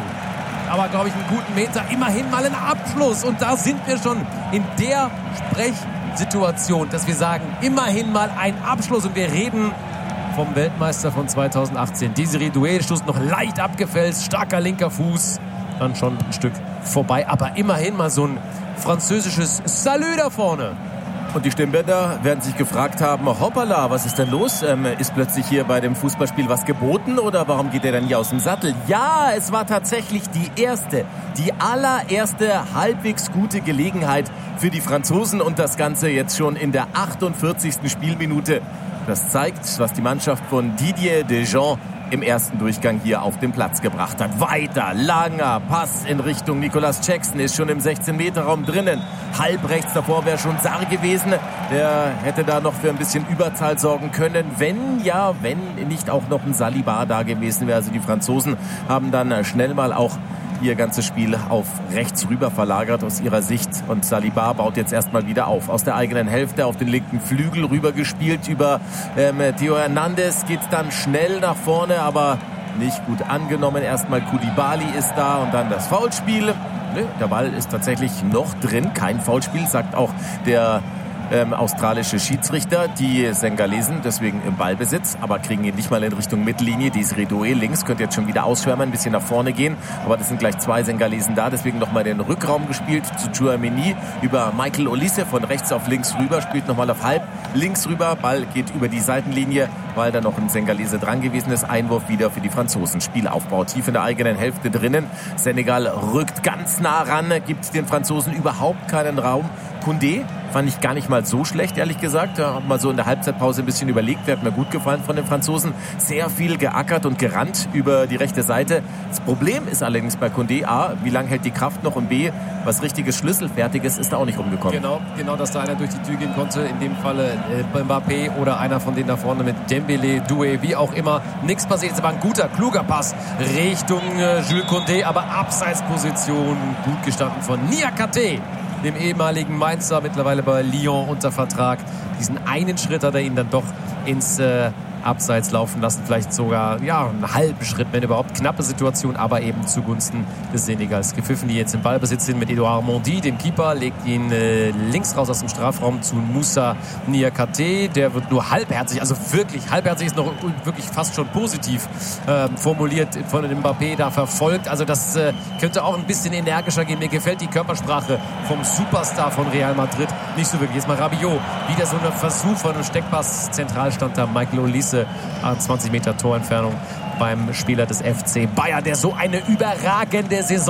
Aber, glaube ich, einen guten Meter, immerhin mal ein Abschluss. Und da sind wir schon in der Sprechsituation, dass wir sagen, immerhin mal ein Abschluss. Und wir reden vom Weltmeister von zweitausendachtzehn. Désiré Doué, Schuss noch leicht abgefälscht, starker linker Fuß. Dann schon ein Stück vorbei. Aber immerhin mal so ein französisches Salü da vorne. Und die Stimmbänder werden sich gefragt haben, hoppala, was ist denn los? Ähm, ist plötzlich hier bei dem Fußballspiel was geboten oder warum geht er denn hier aus dem Sattel? Ja, es war tatsächlich die erste, die allererste halbwegs gute Gelegenheit für die Franzosen und das Ganze jetzt schon in der achtundvierzigsten Spielminute. Das zeigt, was die Mannschaft von Didier Deschamps im ersten Durchgang hier auf den Platz gebracht hat. Weiter, langer Pass in Richtung Nicolas Jackson, ist schon im sechzehn-Meter-Raum drinnen. Halb rechts davor wäre schon Sarr gewesen. Der hätte da noch für ein bisschen Überzahl sorgen können, wenn, ja, wenn nicht auch noch ein Saliba da gewesen wäre. Also die Franzosen haben dann schnell mal auch ihr ganzes Spiel auf rechts rüber verlagert aus ihrer Sicht. Und Saliba baut jetzt erstmal wieder auf. Aus der eigenen Hälfte auf den linken Flügel rüber gespielt über ähm, Theo Hernandez. Geht dann schnell nach vorne, aber nicht gut angenommen. Erstmal Koulibaly ist da und dann das Foulspiel. Ne, der Ball ist tatsächlich noch drin. Kein Foulspiel, sagt auch der Ähm, australische Schiedsrichter. Die Senegalesen deswegen im Ballbesitz, aber kriegen ihn nicht mal in Richtung Mittellinie. Désiré Doué links, könnte jetzt schon wieder ausschwärmen, ein bisschen nach vorne gehen, aber das sind gleich zwei Senegalesen da, deswegen nochmal den Rückraum gespielt zu Tchouaméni über Michael Olise von rechts auf links rüber, spielt nochmal auf halb links rüber, Ball geht über die Seitenlinie, weil da noch ein Senegalese dran gewesen ist. Einwurf wieder für die Franzosen. Spielaufbau tief in der eigenen Hälfte drinnen. Senegal rückt ganz nah ran, gibt den Franzosen überhaupt keinen Raum. Koundé fand ich gar nicht mal so schlecht, ehrlich gesagt. Da hat man so in der Halbzeitpause ein bisschen überlegt. Der hat mir gut gefallen von den Franzosen. Sehr viel geackert und gerannt über die rechte Seite. Das Problem ist allerdings bei Koundé, A, wie lange hält die Kraft noch? Und B, was richtiges Schlüsselfertiges ist da auch nicht rumgekommen. Genau, genau, dass da einer durch die Tür gehen konnte. In dem Falle äh, Mbappé oder einer von denen da vorne mit Dembélé, Doué, wie auch immer. Nichts passiert. Es war ein guter, kluger Pass Richtung äh, Jules Koundé, aber Abseitsposition gut gestanden von Niakate, dem ehemaligen Mainzer, mittlerweile bei Lyon unter Vertrag. Diesen einen Schritt hat er ihn dann doch ins äh, Abseits laufen lassen. Vielleicht sogar ja, einen halben Schritt, wenn überhaupt. Knappe Situation, aber eben zugunsten des Senegals. Gepfiffen, die jetzt im Ballbesitz sind mit Edouard Mendy, dem Keeper, legt ihn äh, links raus aus dem Strafraum zu Moussa Niakate. Der wird nur halbherzig, also wirklich halbherzig ist noch wirklich fast schon positiv äh, formuliert von Mbappé da verfolgt. Also das äh, könnte auch ein bisschen energischer gehen. Mir gefällt die Körpersprache vom Superstar von Real Madrid nicht so wirklich. Jetzt mal Rabiot, wieder so ein Versuch von einem Steckpass. Zentral stand da Michael Olise, zwanzig Meter Torentfernung beim Spieler des F C Bayern, der so eine überragende Saison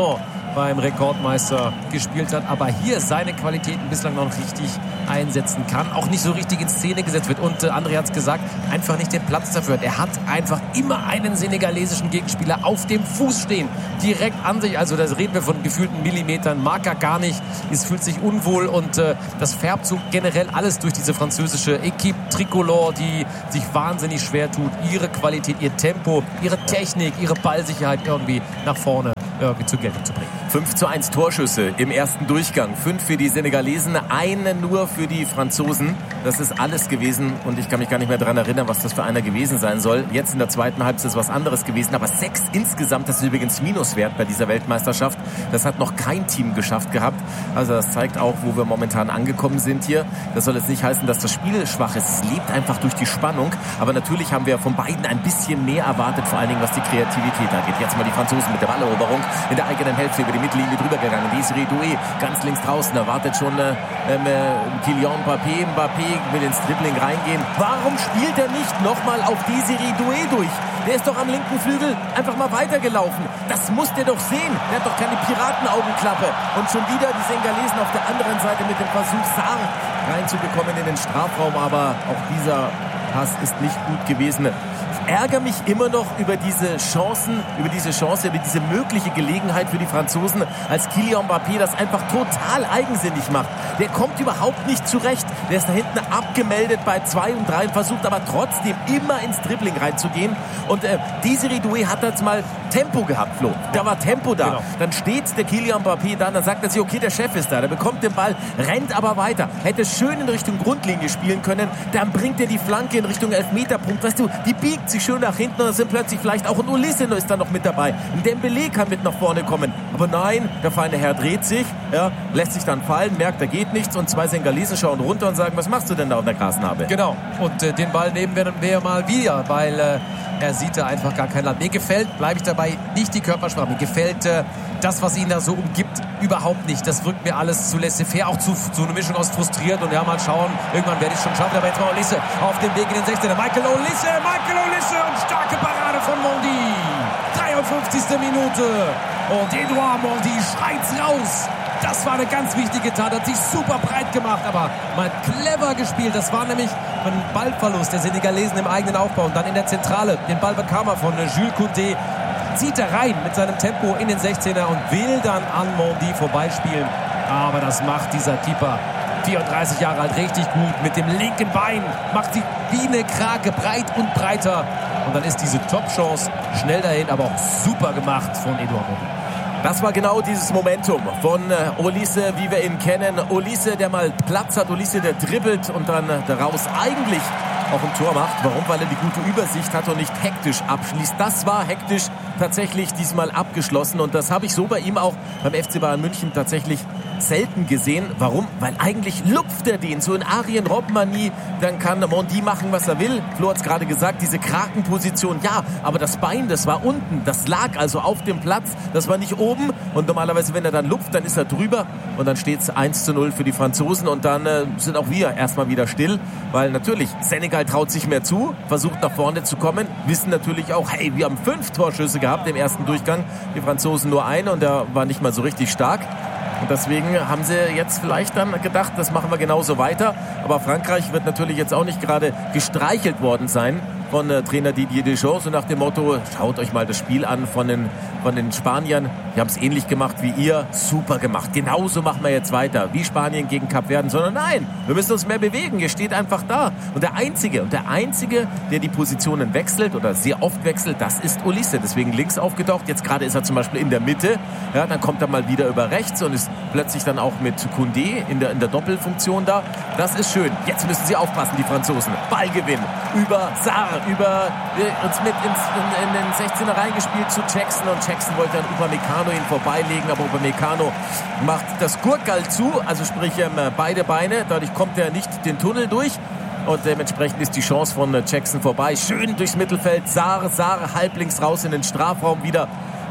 beim Rekordmeister gespielt hat, aber hier seine Qualitäten bislang noch richtig einsetzen kann, auch nicht so richtig in Szene gesetzt wird. Und äh, André hat es gesagt, einfach nicht den Platz dafür hat. Er hat einfach immer einen senegalesischen Gegenspieler auf dem Fuß stehen, direkt an sich. Also da reden wir von gefühlten Millimetern, mag er gar nicht, es fühlt sich unwohl und äh, das färbt so generell alles durch diese französische Equipe Tricolore, die sich wahnsinnig schwer tut, ihre Qualität, ihr Tempo, ihre Technik, ihre Ballsicherheit irgendwie nach vorne irgendwie zur Geltung zu bringen. fünf zu eins Torschüsse im ersten Durchgang. fünf für die Senegalesen, eine nur für die Franzosen. Das ist alles gewesen und ich kann mich gar nicht mehr daran erinnern, was das für einer gewesen sein soll. Jetzt in der zweiten Halbzeit ist was anderes gewesen, aber sechs insgesamt, das ist übrigens Minuswert bei dieser Weltmeisterschaft. Das hat noch kein Team geschafft gehabt. Also das zeigt auch, wo wir momentan angekommen sind hier. Das soll jetzt nicht heißen, dass das Spiel schwach ist. Es lebt einfach durch die Spannung. Aber natürlich haben wir von beiden ein bisschen mehr erwartet, vor allen Dingen was die Kreativität angeht. Jetzt mal die Franzosen mit der Balleroberung in der eigenen Hälfte über die Mittellinie drüber gegangen. Desiree Doué ganz links draußen, da wartet schon äh, äh, Kylian Mbappé. Mbappé will ins Dribbling reingehen. Warum spielt er nicht nochmal auf Desiree Doué durch? Der ist doch am linken Flügel einfach mal weitergelaufen. Das muss der doch sehen. Der hat doch keine Piratenaugenklappe. Und schon wieder die Senegalesen auf der anderen Seite mit dem Versuch, Sarr reinzubekommen in den Strafraum. Aber auch dieser Pass ist nicht gut gewesen. Ich ärgere mich immer noch über diese Chancen, über diese Chance, über diese mögliche Gelegenheit für die Franzosen, als Kylian Mbappé das einfach total eigensinnig macht. Der kommt überhaupt nicht zurecht. Der ist da hinten abgemeldet bei zwei und drei und versucht aber trotzdem immer ins Dribbling reinzugehen. Und äh, Desiree Doué hat jetzt mal Tempo gehabt, Flo. Da war Tempo da. Genau. Dann steht der Kylian Mbappé da und dann sagt er sich, okay, der Chef ist da. Der bekommt den Ball, rennt aber weiter. Hätte schön in Richtung Grundlinie spielen können. Dann bringt er die Flanke in Richtung Elfmeterpunkt. Weißt du, die biegt sich schön nach hinten und da sind plötzlich vielleicht auch ein Ulisse ist da noch mit dabei. Ein Dembélé kann mit nach vorne kommen. Aber nein, der feine Herr dreht sich, ja, lässt sich dann fallen, merkt, da geht nichts und zwei Senegalesen schauen runter und sagen, was machst du denn da auf der Grasnarbe? Genau, und äh, den Ball nehmen wir dann wir mal wieder, weil äh, er sieht da einfach gar kein Land. Mir gefällt, bleibe ich dabei, nicht die Körpersprache. Mir gefällt äh, das, was ihn da so umgibt, überhaupt nicht. Das wirkt mir alles zu laissez-faire, auch zu so eine Mischung aus frustriert und ja, mal schauen, irgendwann werde ich es schon schaffen. Aber jetzt mal Olise auf dem Weg in den sechzehner. Michael Olise, Michael Olise und starke Parade von Mondi. dreiundfünfzigste Minute und Edouard Mondi schreit's raus. Das war eine ganz wichtige Tat, hat sich super breit gemacht, aber mal clever gespielt. Das war nämlich ein Ballverlust der Senegalesen im eigenen Aufbau und dann in der Zentrale. Den Ball bekam er von Jules Koundé, zieht er rein mit seinem Tempo in den sechzehner und will dann an Mondi vorbeispielen. Aber das macht dieser Keeper, vierunddreißig Jahre alt, richtig gut. Mit dem linken Bein macht sie wie eine Krake breit und breiter. Und dann ist diese Top-Chance schnell dahin, aber auch super gemacht von Edouard Mondi. Das war genau dieses Momentum von äh, Olise, wie wir ihn kennen. Olise, der mal Platz hat, Olise, der dribbelt und dann äh, daraus eigentlich auch ein Tor macht. Warum? Weil er die gute Übersicht hat und nicht hektisch abschließt. Das war hektisch tatsächlich diesmal abgeschlossen und das habe ich so bei ihm auch beim F C Bayern München tatsächlich selten gesehen. Warum? Weil eigentlich lupft er den so in Arjen Robben-Manie. Dann kann Mondi machen, was er will. Flo hat es gerade gesagt, diese Krakenposition, ja, aber das Bein, das war unten. Das lag also auf dem Platz. Das war nicht oben. Und normalerweise, wenn er dann lupft, dann ist er drüber. Und dann steht es eins zu null für die Franzosen. Und dann äh, sind auch wir erstmal wieder still. Weil natürlich, Senegal traut sich mehr zu, versucht nach vorne zu kommen. Wissen natürlich auch, hey, wir haben fünf Torschüsse gehabt im ersten Durchgang. Die Franzosen nur eine und der war nicht mal so richtig stark. Und deswegen haben sie jetzt vielleicht dann gedacht, das machen wir genauso weiter. Aber Frankreich wird natürlich jetzt auch nicht gerade gestreichelt worden sein von äh, Trainer Didier Deschamps. So nach dem Motto, schaut euch mal das Spiel an von den, von den Spaniern. Die haben es ähnlich gemacht wie ihr. Super gemacht. Genauso machen wir jetzt weiter. Wie Spanien gegen Kapverden. Sondern nein, wir müssen uns mehr bewegen. Ihr steht einfach da. Und der Einzige, und der Einzige, der die Positionen wechselt oder sehr oft wechselt, das ist Olise. Deswegen links aufgetaucht. Jetzt gerade ist er zum Beispiel in der Mitte. Ja, dann kommt er mal wieder über rechts und ist plötzlich dann auch mit Koundé in der, in der Doppelfunktion da. Das ist schön. Jetzt müssen sie aufpassen, die Franzosen. Ballgewinn über Sarr, über äh, uns mit ins, in, in den sechzehner reingespielt zu Jackson und Jackson wollte dann Upamecano ihn vorbeilegen, aber Upamecano macht das Gurkal zu, also sprich ähm, beide Beine, dadurch kommt er nicht den Tunnel durch. Und dementsprechend ist die Chance von Jackson vorbei. Schön durchs Mittelfeld. Sarr, Sarr halblinks raus in den Strafraum wieder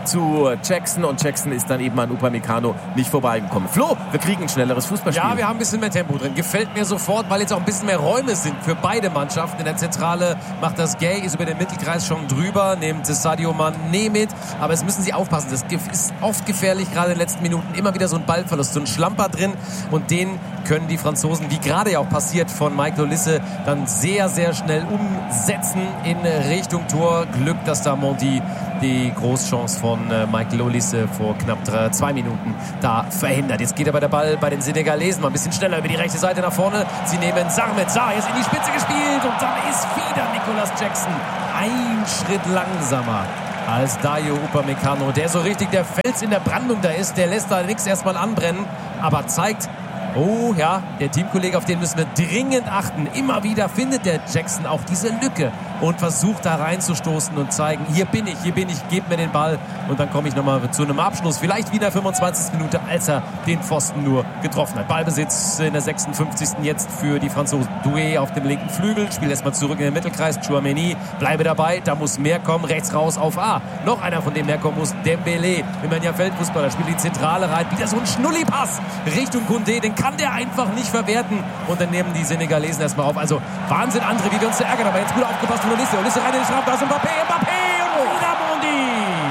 zu Jackson und Jackson ist dann eben an Upamecano nicht vorbeigekommen. Flo, wir kriegen ein schnelleres Fußballspiel. Ja, wir haben ein bisschen mehr Tempo drin. Gefällt mir sofort, weil jetzt auch ein bisschen mehr Räume sind für beide Mannschaften. In der Zentrale macht das Gay, ist über den Mittelkreis schon drüber, nimmt Sadio Mané mit. Aber jetzt müssen sie aufpassen. Das ist oft gefährlich, gerade in den letzten Minuten. Immer wieder so ein Ballverlust, so ein Schlamper drin. Und den können die Franzosen, wie gerade ja auch passiert von Michael Olise, dann sehr, sehr schnell umsetzen in Richtung Tor. Glück, dass da Mondi die Großchance von äh, Michael Olise vor knapp drei, zwei Minuten da verhindert. Jetzt geht aber der Ball bei den Senegalesen mal ein bisschen schneller über die rechte Seite nach vorne. Sie nehmen Sarmet, Sarr jetzt in die Spitze gespielt und dann ist wieder Nicolas Jackson ein Schritt langsamer als Dayo Upamecano, der so richtig der Fels in der Brandung da ist. Der lässt da nichts erstmal anbrennen, aber zeigt, oh ja, der Teamkollege, auf den müssen wir dringend achten. Immer wieder findet der Jackson auch diese Lücke und versucht da reinzustoßen und zeigen, hier bin ich, hier bin ich, gebt mir den Ball und dann komme ich nochmal zu einem Abschluss. Vielleicht wie in der fünfundzwanzigsten Minute, als er den Pfosten nur getroffen hat. Ballbesitz in der sechsundfünfzigsten jetzt für die Franzosen. Doué auf dem linken Flügel, spielt erstmal zurück in den Mittelkreis. Chouameni, bleibe dabei, da muss mehr kommen, rechts raus auf A. Noch einer, von dem mehr kommen muss, Dembélé. Wenn man ja Feldfußballer spielt, die Zentrale rein, wieder so ein Schnullipass Richtung Koundé, den kann der einfach nicht verwerten und dann nehmen die Senegalesen erstmal auf. Also Wahnsinn, André, wie wir uns da ärgern, aber jetzt gut aufgepasst von Olise. Olise rein in den Strafraum, da ist Mbappé, Mbappé und wieder Mondi.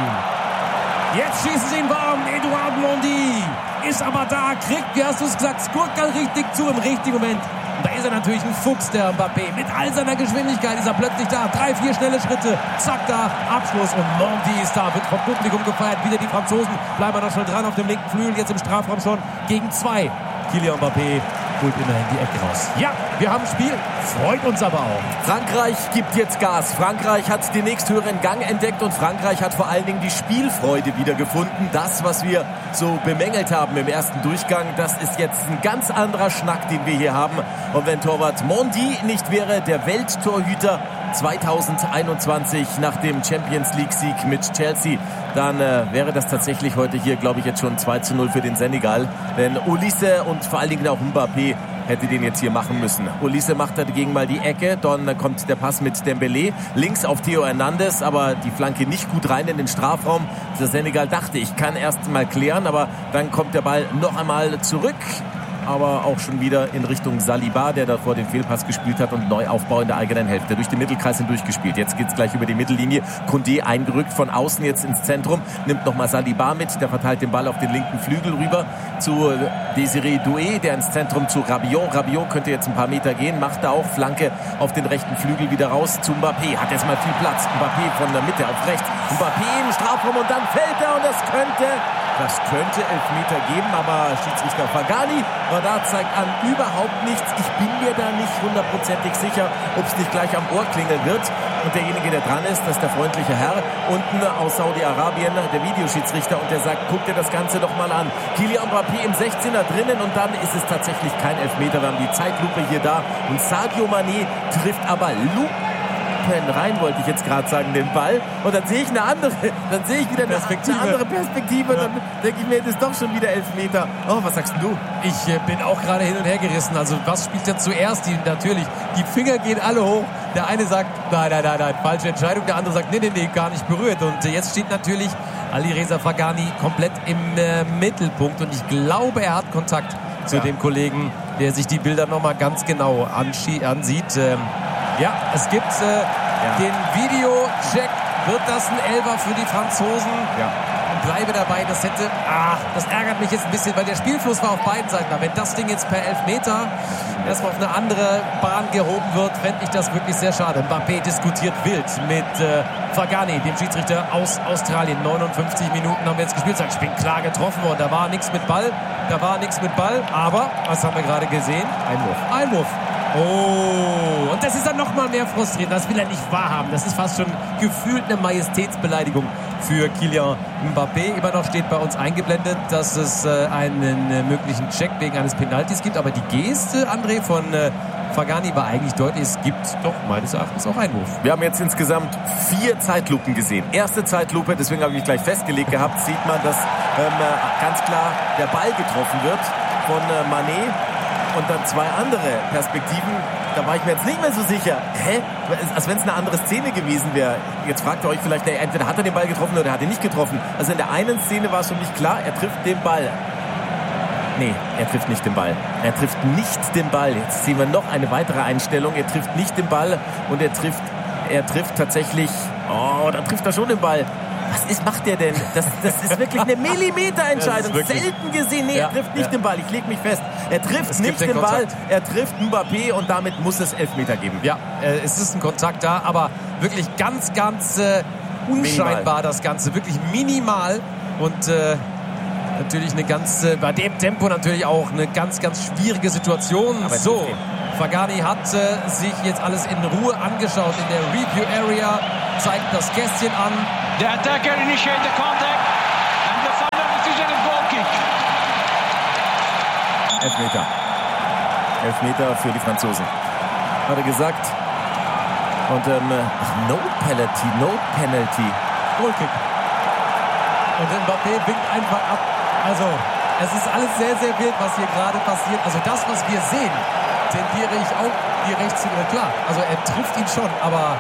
Jetzt schießen sie ihn warm, Edouard Mondi ist aber da, kriegt, wie hast du es gesagt, Skurkal richtig zu im richtigen Moment. Und da ist er natürlich ein Fuchs, der Mbappé. Mit all seiner Geschwindigkeit ist er plötzlich da. Drei, vier schnelle Schritte. Zack, da. Abschluss. Und Mondi ist da. Wird vom Publikum gefeiert. Wieder die Franzosen. Bleiben noch schnell dran auf dem linken Flügel. Jetzt im Strafraum schon gegen zwei. Kylian Mbappé holt immerhin die Ecke raus. Ja, wir haben ein Spiel. Freut uns aber auch. Frankreich gibt jetzt Gas. Frankreich hat den nächsthöheren Gang entdeckt und Frankreich hat vor allen Dingen die Spielfreude wiedergefunden. Das, was wir so bemängelt haben im ersten Durchgang, das ist jetzt ein ganz anderer Schnack, den wir hier haben. Und wenn Torwart Mondi nicht wäre, der Welttorhüter zweitausendeinundzwanzig nach dem Champions-League-Sieg mit Chelsea, dann äh, wäre das tatsächlich heute hier, glaube ich, jetzt schon zwei zu null für den Senegal. Denn Olise und vor allen Dingen auch Mbappé hätte den jetzt hier machen müssen. Olise macht dagegen mal die Ecke, dann kommt der Pass mit Dembélé, links auf Theo Hernandez, aber die Flanke nicht gut rein in den Strafraum. Der Senegal dachte, ich kann erst mal klären, aber dann kommt der Ball noch einmal zurück. Aber auch schon wieder in Richtung Saliba, der davor den Fehlpass gespielt hat und Neuaufbau in der eigenen Hälfte. Durch den Mittelkreis hindurchgespielt. Jetzt geht's gleich über die Mittellinie. Koundé eingerückt von außen jetzt ins Zentrum. Nimmt nochmal Saliba mit. Der verteilt den Ball auf den linken Flügel rüber zu Désiré Doué, der ins Zentrum zu Rabiot. Rabiot könnte jetzt ein paar Meter gehen. Macht da auch Flanke auf den rechten Flügel wieder raus zu Mbappé. Hat jetzt mal viel Platz. Mbappé von der Mitte auf rechts. Mbappé im Strafraum und dann fällt er und das könnte... Das könnte Elfmeter geben, aber Schiedsrichter Fagani war da, zeigt an, überhaupt nichts. Ich bin mir da nicht hundertprozentig sicher, ob es nicht gleich am Ohr klingeln wird. Und derjenige, der dran ist, das ist der freundliche Herr unten aus Saudi-Arabien, der Videoschiedsrichter. Und der sagt, guck dir das Ganze doch mal an. Kylian Mbappé im sechzehner drinnen und dann ist es tatsächlich kein Elfmeter. Wir haben die Zeitlupe hier da. Und Sadio Mané trifft aber Luke rein, wollte ich jetzt gerade sagen, den Ball. Und dann sehe ich eine andere, dann sehe ich wieder eine, eine andere Perspektive. Ja. Dann denke ich mir, das ist doch schon wieder Elfmeter. Oh, was sagst du? Ich äh, bin auch gerade hin und her gerissen. Also was spielt denn zuerst? Die, natürlich, die Finger gehen alle hoch. Der eine sagt, nein, nein, nein, nein, falsche Entscheidung. Der andere sagt, nee, nee, nee, gar nicht berührt. Und äh, jetzt steht natürlich Alireza Fagani komplett im äh, Mittelpunkt. Und ich glaube, er hat Kontakt zu ja. dem Kollegen, der sich die Bilder nochmal ganz genau ansieht. Ähm, Ja, es gibt äh, ja. den Videocheck. Wird das ein Elfer für die Franzosen? Ja. Und bleibe dabei, das hätte... Ach, das ärgert mich jetzt ein bisschen, weil der Spielfluss war auf beiden Seiten. Aber wenn das Ding jetzt per Elfmeter erstmal auf eine andere Bahn gehoben wird, fände ich das wirklich sehr schade. Mbappé diskutiert wild mit äh, Fagani, dem Schiedsrichter aus Australien. neunundfünfzig Minuten haben wir jetzt gespielt. Ich bin klar getroffen worden. Da war nichts mit Ball. Da war nichts mit Ball. Aber, was haben wir gerade gesehen? Einwurf. Einwurf. Oh, und das ist dann noch mal mehr frustrierend. Das will er nicht wahrhaben. Das ist fast schon gefühlt eine Majestätsbeleidigung für Kylian Mbappé. Immer noch steht bei uns eingeblendet, dass es äh, einen äh, möglichen Check wegen eines Penaltys gibt. Aber die Geste, André, von äh, Fagani war eigentlich deutlich. Es gibt doch meines Erachtens auch Einwurf. Wir haben jetzt insgesamt vier Zeitlupen gesehen. Erste Zeitlupe, deswegen habe ich mich gleich festgelegt gehabt, sieht man, dass ähm, ganz klar der Ball getroffen wird von äh, Mané. und dann zwei andere Perspektiven, da war ich mir jetzt nicht mehr so sicher. Hä? Als wenn es eine andere Szene gewesen wäre. Jetzt fragt ihr euch vielleicht, entweder hat er den Ball getroffen oder hat er nicht getroffen. Also in der einen Szene war es für mich klar, er trifft den Ball. Nee, er trifft nicht den Ball. Er trifft nicht den Ball. Jetzt sehen wir noch eine weitere Einstellung. Er trifft nicht den Ball und er trifft, er trifft tatsächlich, oh, da trifft er schon den Ball. Was ist, macht der denn? Das, das ist wirklich eine Millimeterentscheidung. Selten gesehen. Nee, ja, er trifft nicht ja. den Ball. Ich leg mich fest. Er trifft es nicht den, den Ball. Er trifft Mbappé und damit muss es Elfmeter geben. Ja, äh, es ist ein Kontakt da, aber wirklich ganz, ganz äh, unscheinbar minimal. Das Ganze. Wirklich minimal und äh, natürlich eine ganz, äh, bei dem Tempo natürlich auch eine ganz, ganz schwierige Situation. Aber so, Fagani hat äh, sich jetzt alles in Ruhe angeschaut in der Review Area, zeigt das Kästchen an. The attacker initiated the contact and the final decision is goal kick. Elfmeter. Elfmeter für die Franzosen. Hat er gesagt. Und ähm, no penalty, no penalty. Goal kick. Und Mbappé winkt einfach ab. Also, es ist alles sehr, sehr wild, was hier gerade passiert. Also das, was wir sehen, tendiere ich auch hier rechts zu. Klar, also er trifft ihn schon, aber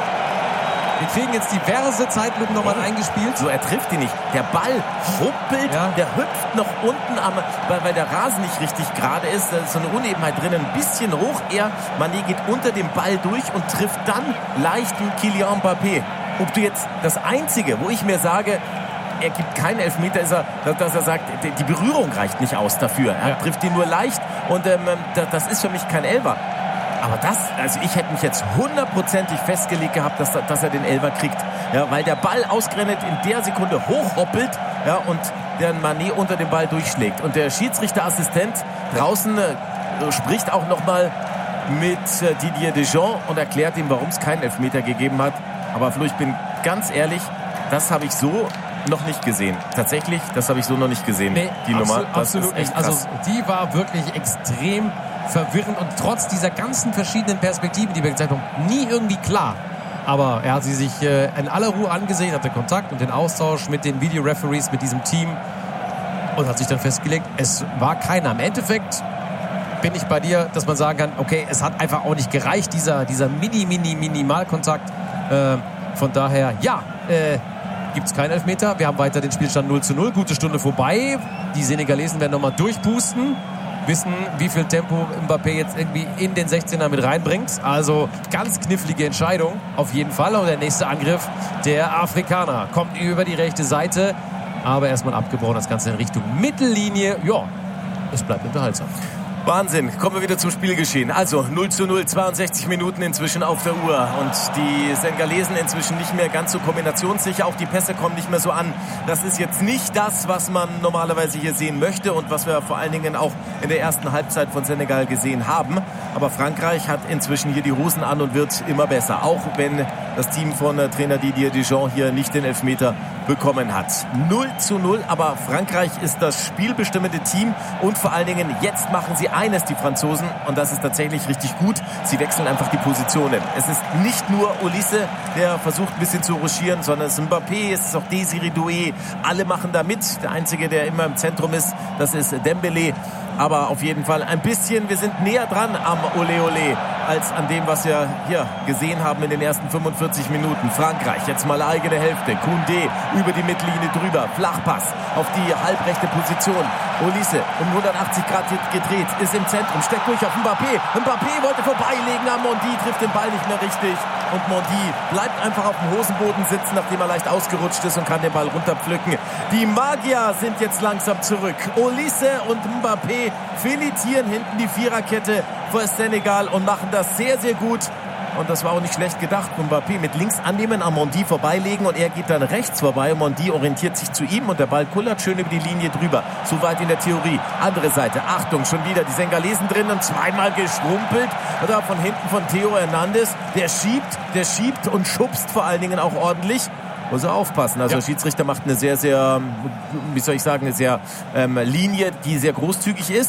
wir kriegen jetzt diverse Zeitlupen nochmal eingespielt. So, er trifft ihn nicht. Der Ball huppelt, ja. der hüpft noch unten, am, weil, weil der Rasen nicht richtig gerade ist. Da ist so eine Unebenheit drin, ein bisschen hoch. Er, Mané geht unter dem Ball durch und trifft dann leicht den Kylian Mbappé. Ob du jetzt das Einzige, wo ich mir sage, er gibt keinen Elfmeter, ist er, dass er sagt, die Berührung reicht nicht aus dafür. Er ja. trifft ihn nur leicht und ähm, das ist für mich kein Elfer. Aber das, also ich hätte mich jetzt hundertprozentig festgelegt gehabt, dass, dass er den Elfer kriegt. Ja, weil der Ball ausgerechnet in der Sekunde hochhoppelt, ja, und der Mané unter dem Ball durchschlägt. Und der Schiedsrichterassistent draußen äh, spricht auch nochmal mit äh, Didier Deschamps und erklärt ihm, warum es keinen Elfmeter gegeben hat. Aber Flo, ich bin ganz ehrlich, das habe ich so noch nicht gesehen. Tatsächlich, das habe ich so noch nicht gesehen. Nee, die absolut, Nummer, das absolut ist echt nicht. krass. Also die war wirklich extrem verwirrend und trotz dieser ganzen verschiedenen Perspektiven, die wir gezeigt haben, nie irgendwie klar. Aber er hat sie sich äh, in aller Ruhe angesehen, hatte Kontakt und den Austausch mit den Videoreferees, mit diesem Team und hat sich dann festgelegt, es war keiner. Im Endeffekt bin ich bei dir, dass man sagen kann, okay, es hat einfach auch nicht gereicht, dieser, dieser Mini-Mini-Minimalkontakt. Äh, von daher, ja, äh, gibt es keinen Elfmeter. Wir haben weiter den Spielstand null zu null. Gute Stunde vorbei. Die Senegalesen werden nochmal durchpusten. Wissen, wie viel Tempo Mbappé jetzt irgendwie in den sechzehner mit reinbringt. Also ganz knifflige Entscheidung auf jeden Fall. Und der nächste Angriff der Afrikaner kommt über die rechte Seite. Aber erstmal abgebrochen, das Ganze in Richtung Mittellinie. Ja, es bleibt unterhaltsam. Wahnsinn. Kommen wir wieder zum Spielgeschehen. Also null zu null, zweiundsechzig Minuten inzwischen auf der Uhr. Und die Senegalesen inzwischen nicht mehr ganz so kombinationssicher. Auch die Pässe kommen nicht mehr so an. Das ist jetzt nicht das, was man normalerweise hier sehen möchte und was wir vor allen Dingen auch in der ersten Halbzeit von Senegal gesehen haben. Aber Frankreich hat inzwischen hier die Hosen an und wird immer besser. Auch wenn das Team von Trainer Didier Deschamps hier nicht den Elfmeter bekommen hat. null zu null, aber Frankreich ist das spielbestimmende Team und vor allen Dingen jetzt machen sie eines, die Franzosen, und das ist tatsächlich richtig gut. Sie wechseln einfach die Positionen. Es ist nicht nur Olise, der versucht ein bisschen zu ruschieren, sondern es ist Mbappé, es ist auch Désiré Doué. Alle machen da mit. Der Einzige, der immer im Zentrum ist, das ist Dembélé. Aber auf jeden Fall ein bisschen, wir sind näher dran am Olé Olé als an dem, was wir hier gesehen haben in den ersten fünfundvierzig Minuten. Frankreich, jetzt mal eigene Hälfte. Koundé über die Mittellinie drüber. Flachpass auf die halbrechte Position. Olise um hundertachtzig Grad gedreht, ist im Zentrum, steckt durch auf Mbappé. Mbappé wollte vorbeilegen, aber Mondi trifft den Ball nicht mehr richtig. Und Mondi bleibt einfach auf dem Hosenboden sitzen, nachdem er leicht ausgerutscht ist und kann den Ball runterpflücken. Die Magier sind jetzt langsam zurück. Olise und Mbappé filetieren hinten die Viererkette vor Senegal und machen das sehr, sehr gut. Und das war auch nicht schlecht gedacht. Mbappé mit links annehmen, an Mondi vorbeilegen und er geht dann rechts vorbei. Mondi orientiert sich zu ihm und der Ball kullert schön über die Linie drüber. Soweit in der Theorie. Andere Seite. Achtung, schon wieder die Senegalesen drin und zweimal geschrumpelt. Oder von hinten von Theo Hernandez. Der schiebt, der schiebt und schubst vor allen Dingen auch ordentlich. Muss er aufpassen. Also ja. Der Schiedsrichter macht eine sehr, sehr, wie soll ich sagen, eine sehr ähm, Linie, die sehr großzügig ist.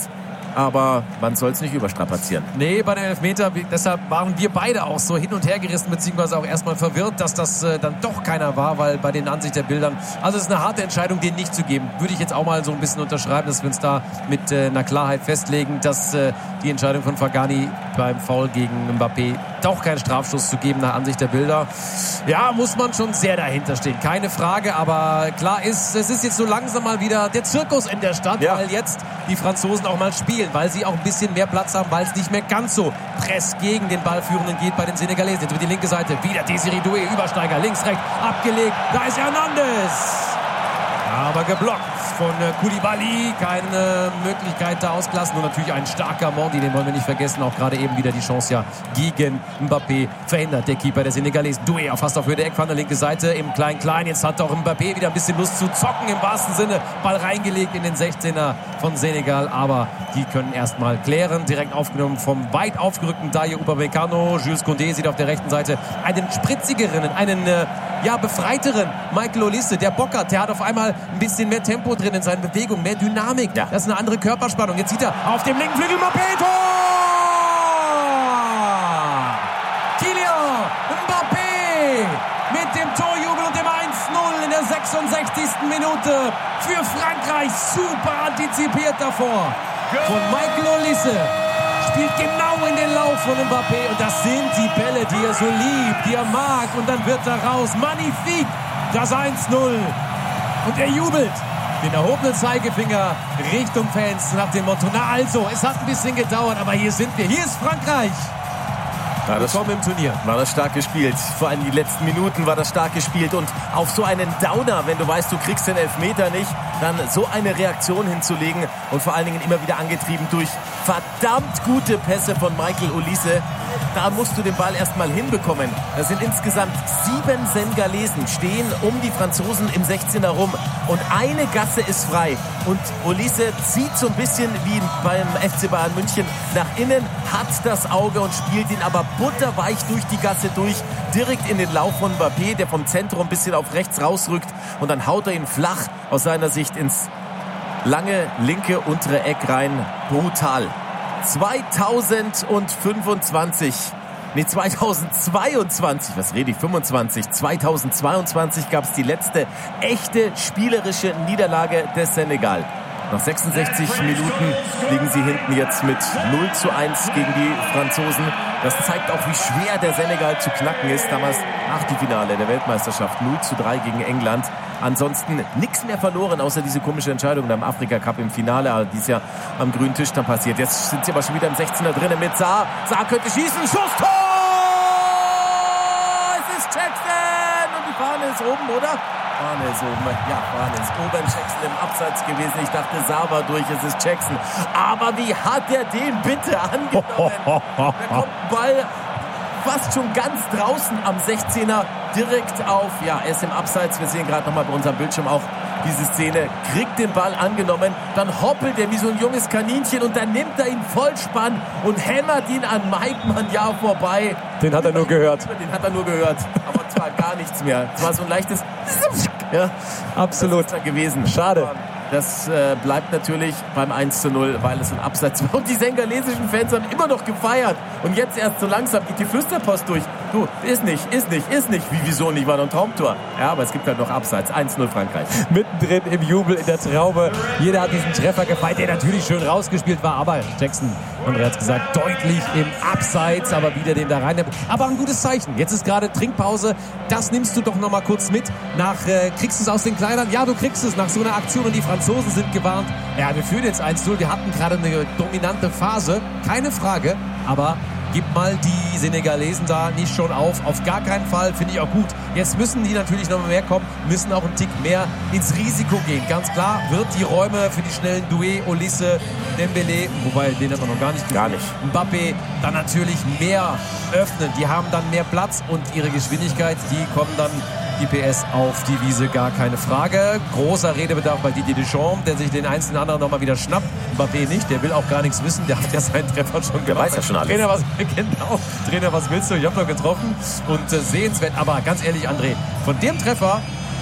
aber man soll es nicht überstrapazieren. Nee, bei den Elfmeter, deshalb waren wir beide auch so hin und her gerissen, beziehungsweise auch erstmal verwirrt, dass das äh, dann doch keiner war, weil bei den Ansicht der Bildern, also es ist eine harte Entscheidung, den nicht zu geben. Würde ich jetzt auch mal so ein bisschen unterschreiben, dass wir uns da mit äh, einer Klarheit festlegen, dass äh, die Entscheidung von Fagani beim Foul gegen Mbappé doch keinen Strafstoß zu geben nach Ansicht der Bilder. Ja, muss man schon sehr dahinter stehen, keine Frage, aber klar ist, es ist jetzt so langsam mal wieder der Zirkus in der Stadt, ja. weil jetzt die Franzosen auch mal spielen, weil sie auch ein bisschen mehr Platz haben, weil es nicht mehr ganz so Press gegen den Ballführenden geht bei den Senegalesen. Jetzt über die linke Seite, wieder Désiré Doué, Übersteiger, links, rechts, abgelegt, da ist Hernandez. Aber geblockt von Koulibaly, keine Möglichkeit da ausgelassen und natürlich ein starker Mondi, den wollen wir nicht vergessen, auch gerade eben wieder die Chance ja gegen Mbappé verhindert, der Keeper der Senegalesen. Doué fast auf Höhe der Eckpfanne, linke Seite im Klein-Klein, jetzt hat auch Mbappé wieder ein bisschen Lust zu zocken, im wahrsten Sinne, Ball reingelegt in den sechzehner von Senegal, aber die können erstmal klären, direkt aufgenommen vom weit aufgerückten Dayo Upamecano. Jules Koundé sieht auf der rechten Seite einen spritzigeren, einen äh, ja, befreiteren Michael Olise, der Bock hat, der hat auf einmal ein bisschen mehr Tempo drin in seinen Bewegungen, mehr Dynamik. Ja. Das ist eine andere Körperspannung. Jetzt sieht er auf dem linken Flügel Mbappé, Tor! Kylian Mbappé mit dem Torjubel und dem eins null in der sechsundsechzigsten Minute für Frankreich. Super antizipiert davor von Michael Olise. Spielt genau in den Lauf von Mbappé und das sind die Bälle, die er so liebt, die er mag und dann wird er raus. Magnifique, das eins null. Und er jubelt. Den erhobenen Zeigefinger Richtung Fans nach dem Motto, na also, es hat ein bisschen gedauert, aber hier sind wir. Hier ist Frankreich. War das, Willkommen im Turnier. War das stark gespielt. Vor allem die letzten Minuten war das stark gespielt. Und auf so einen Downer, wenn du weißt, du kriegst den Elfmeter nicht, dann so eine Reaktion hinzulegen und vor allen Dingen immer wieder angetrieben durch verdammt gute Pässe von Michael Olise. Da musst du den Ball erstmal hinbekommen. Das sind insgesamt sieben Senegalesen, stehen um die Franzosen im sechzehner rum. Und eine Gasse ist frei. Und Olise zieht so ein bisschen wie beim F C Bayern München nach innen, hat das Auge und spielt ihn aber butterweich durch die Gasse durch, direkt in den Lauf von Mbappé, der vom Zentrum ein bisschen auf rechts rausrückt. Und dann haut er ihn flach aus seiner Sicht ins lange linke untere Eck rein. Brutal. zweitausendfünfundzwanzig, nee zweitausendzweiundzwanzig, was rede ich, fünfundzwanzig, zweitausendzweiundzwanzig gab es die letzte echte spielerische Niederlage des Senegal. Nach sechsundsechzig Minuten liegen sie hinten jetzt mit null zu eins gegen die Franzosen. Das zeigt auch, wie schwer der Senegal zu knacken ist. Damals Achtelfinale der Weltmeisterschaft, null zu drei gegen England. Ansonsten nichts mehr verloren, außer diese komische Entscheidung beim Afrika-Cup im Finale, die ist ja am grünen Tisch dann passiert. Jetzt sind sie aber schon wieder im sechzehner drinnen mit Saar. Saar könnte schießen, Schuss, Tor! Es ist Jackson! Und die Fahne ist oben, oder? Fahne ist oben, ja, Fahne ist oben. Jackson im Abseits gewesen. Ich dachte, Saar war durch, es ist Jackson. Aber wie hat er den bitte angenommen? Da kommt ein Ball fast schon ganz draußen am sechzehner direkt auf, ja, er ist im Abseits, wir sehen gerade nochmal bei unserem Bildschirm auch diese Szene, kriegt den Ball angenommen, dann hoppelt er wie so ein junges Kaninchen und dann nimmt er ihn Vollspann und hämmert ihn an Mike Magnard vorbei. Den hat er nur gehört. Den hat er nur gehört, aber zwar gar nichts mehr. Es war so ein leichtes ja, absolut das ist da gewesen. Schade. Das äh, bleibt natürlich beim eins zu null, weil es ein Abseits war. Und die senegalesischen Fans haben immer noch gefeiert. Und jetzt erst so langsam geht die Flüsterpost durch. Du, ist nicht, ist nicht, ist nicht. Wie, wieso nicht? War doch ein Traumtor. Ja, aber es gibt halt noch Abseits. eins null Frankreich. Mittendrin im Jubel, in der Traube. Jeder hat diesen Treffer gefeiert, der natürlich schön rausgespielt war. Aber Jackson, André hat es gesagt, deutlich im Abseits. Aber wieder den da rein. Aber ein gutes Zeichen. Jetzt ist gerade Trinkpause. Das nimmst du doch noch mal kurz mit. Nach, äh, kriegst du es aus den Kleinern? Ja, du kriegst es nach so einer Aktion. Und die Franzosen sind gewarnt. Ja, wir führen jetzt eins null. Wir hatten gerade eine dominante Phase. Keine Frage. Aber gib mal die Senegalesen da nicht schon auf. Auf gar keinen Fall, finde ich auch gut. Jetzt müssen die natürlich noch mehr kommen, müssen auch einen Tick mehr ins Risiko gehen. Ganz klar wird die Räume für die schnellen Doué, Olise, Dembélé, wobei den hat man noch gar nicht gesehen. Gar nicht. Mbappé dann natürlich mehr öffnen. Die haben dann mehr Platz und ihre Geschwindigkeit, die kommen dann die P S auf die Wiese, gar keine Frage. Großer Redebedarf bei Didier Deschamps, der sich den einzelnen anderen nochmal wieder schnappt. Mbappé nicht, der will auch gar nichts wissen, der hat ja seinen Treffer schon gemacht. Der weiß ja schon alles. Trainer, was, genau. Trainer, was willst du? Ich hab doch getroffen und äh, sehenswert. Aber ganz ehrlich, André, von dem Treffer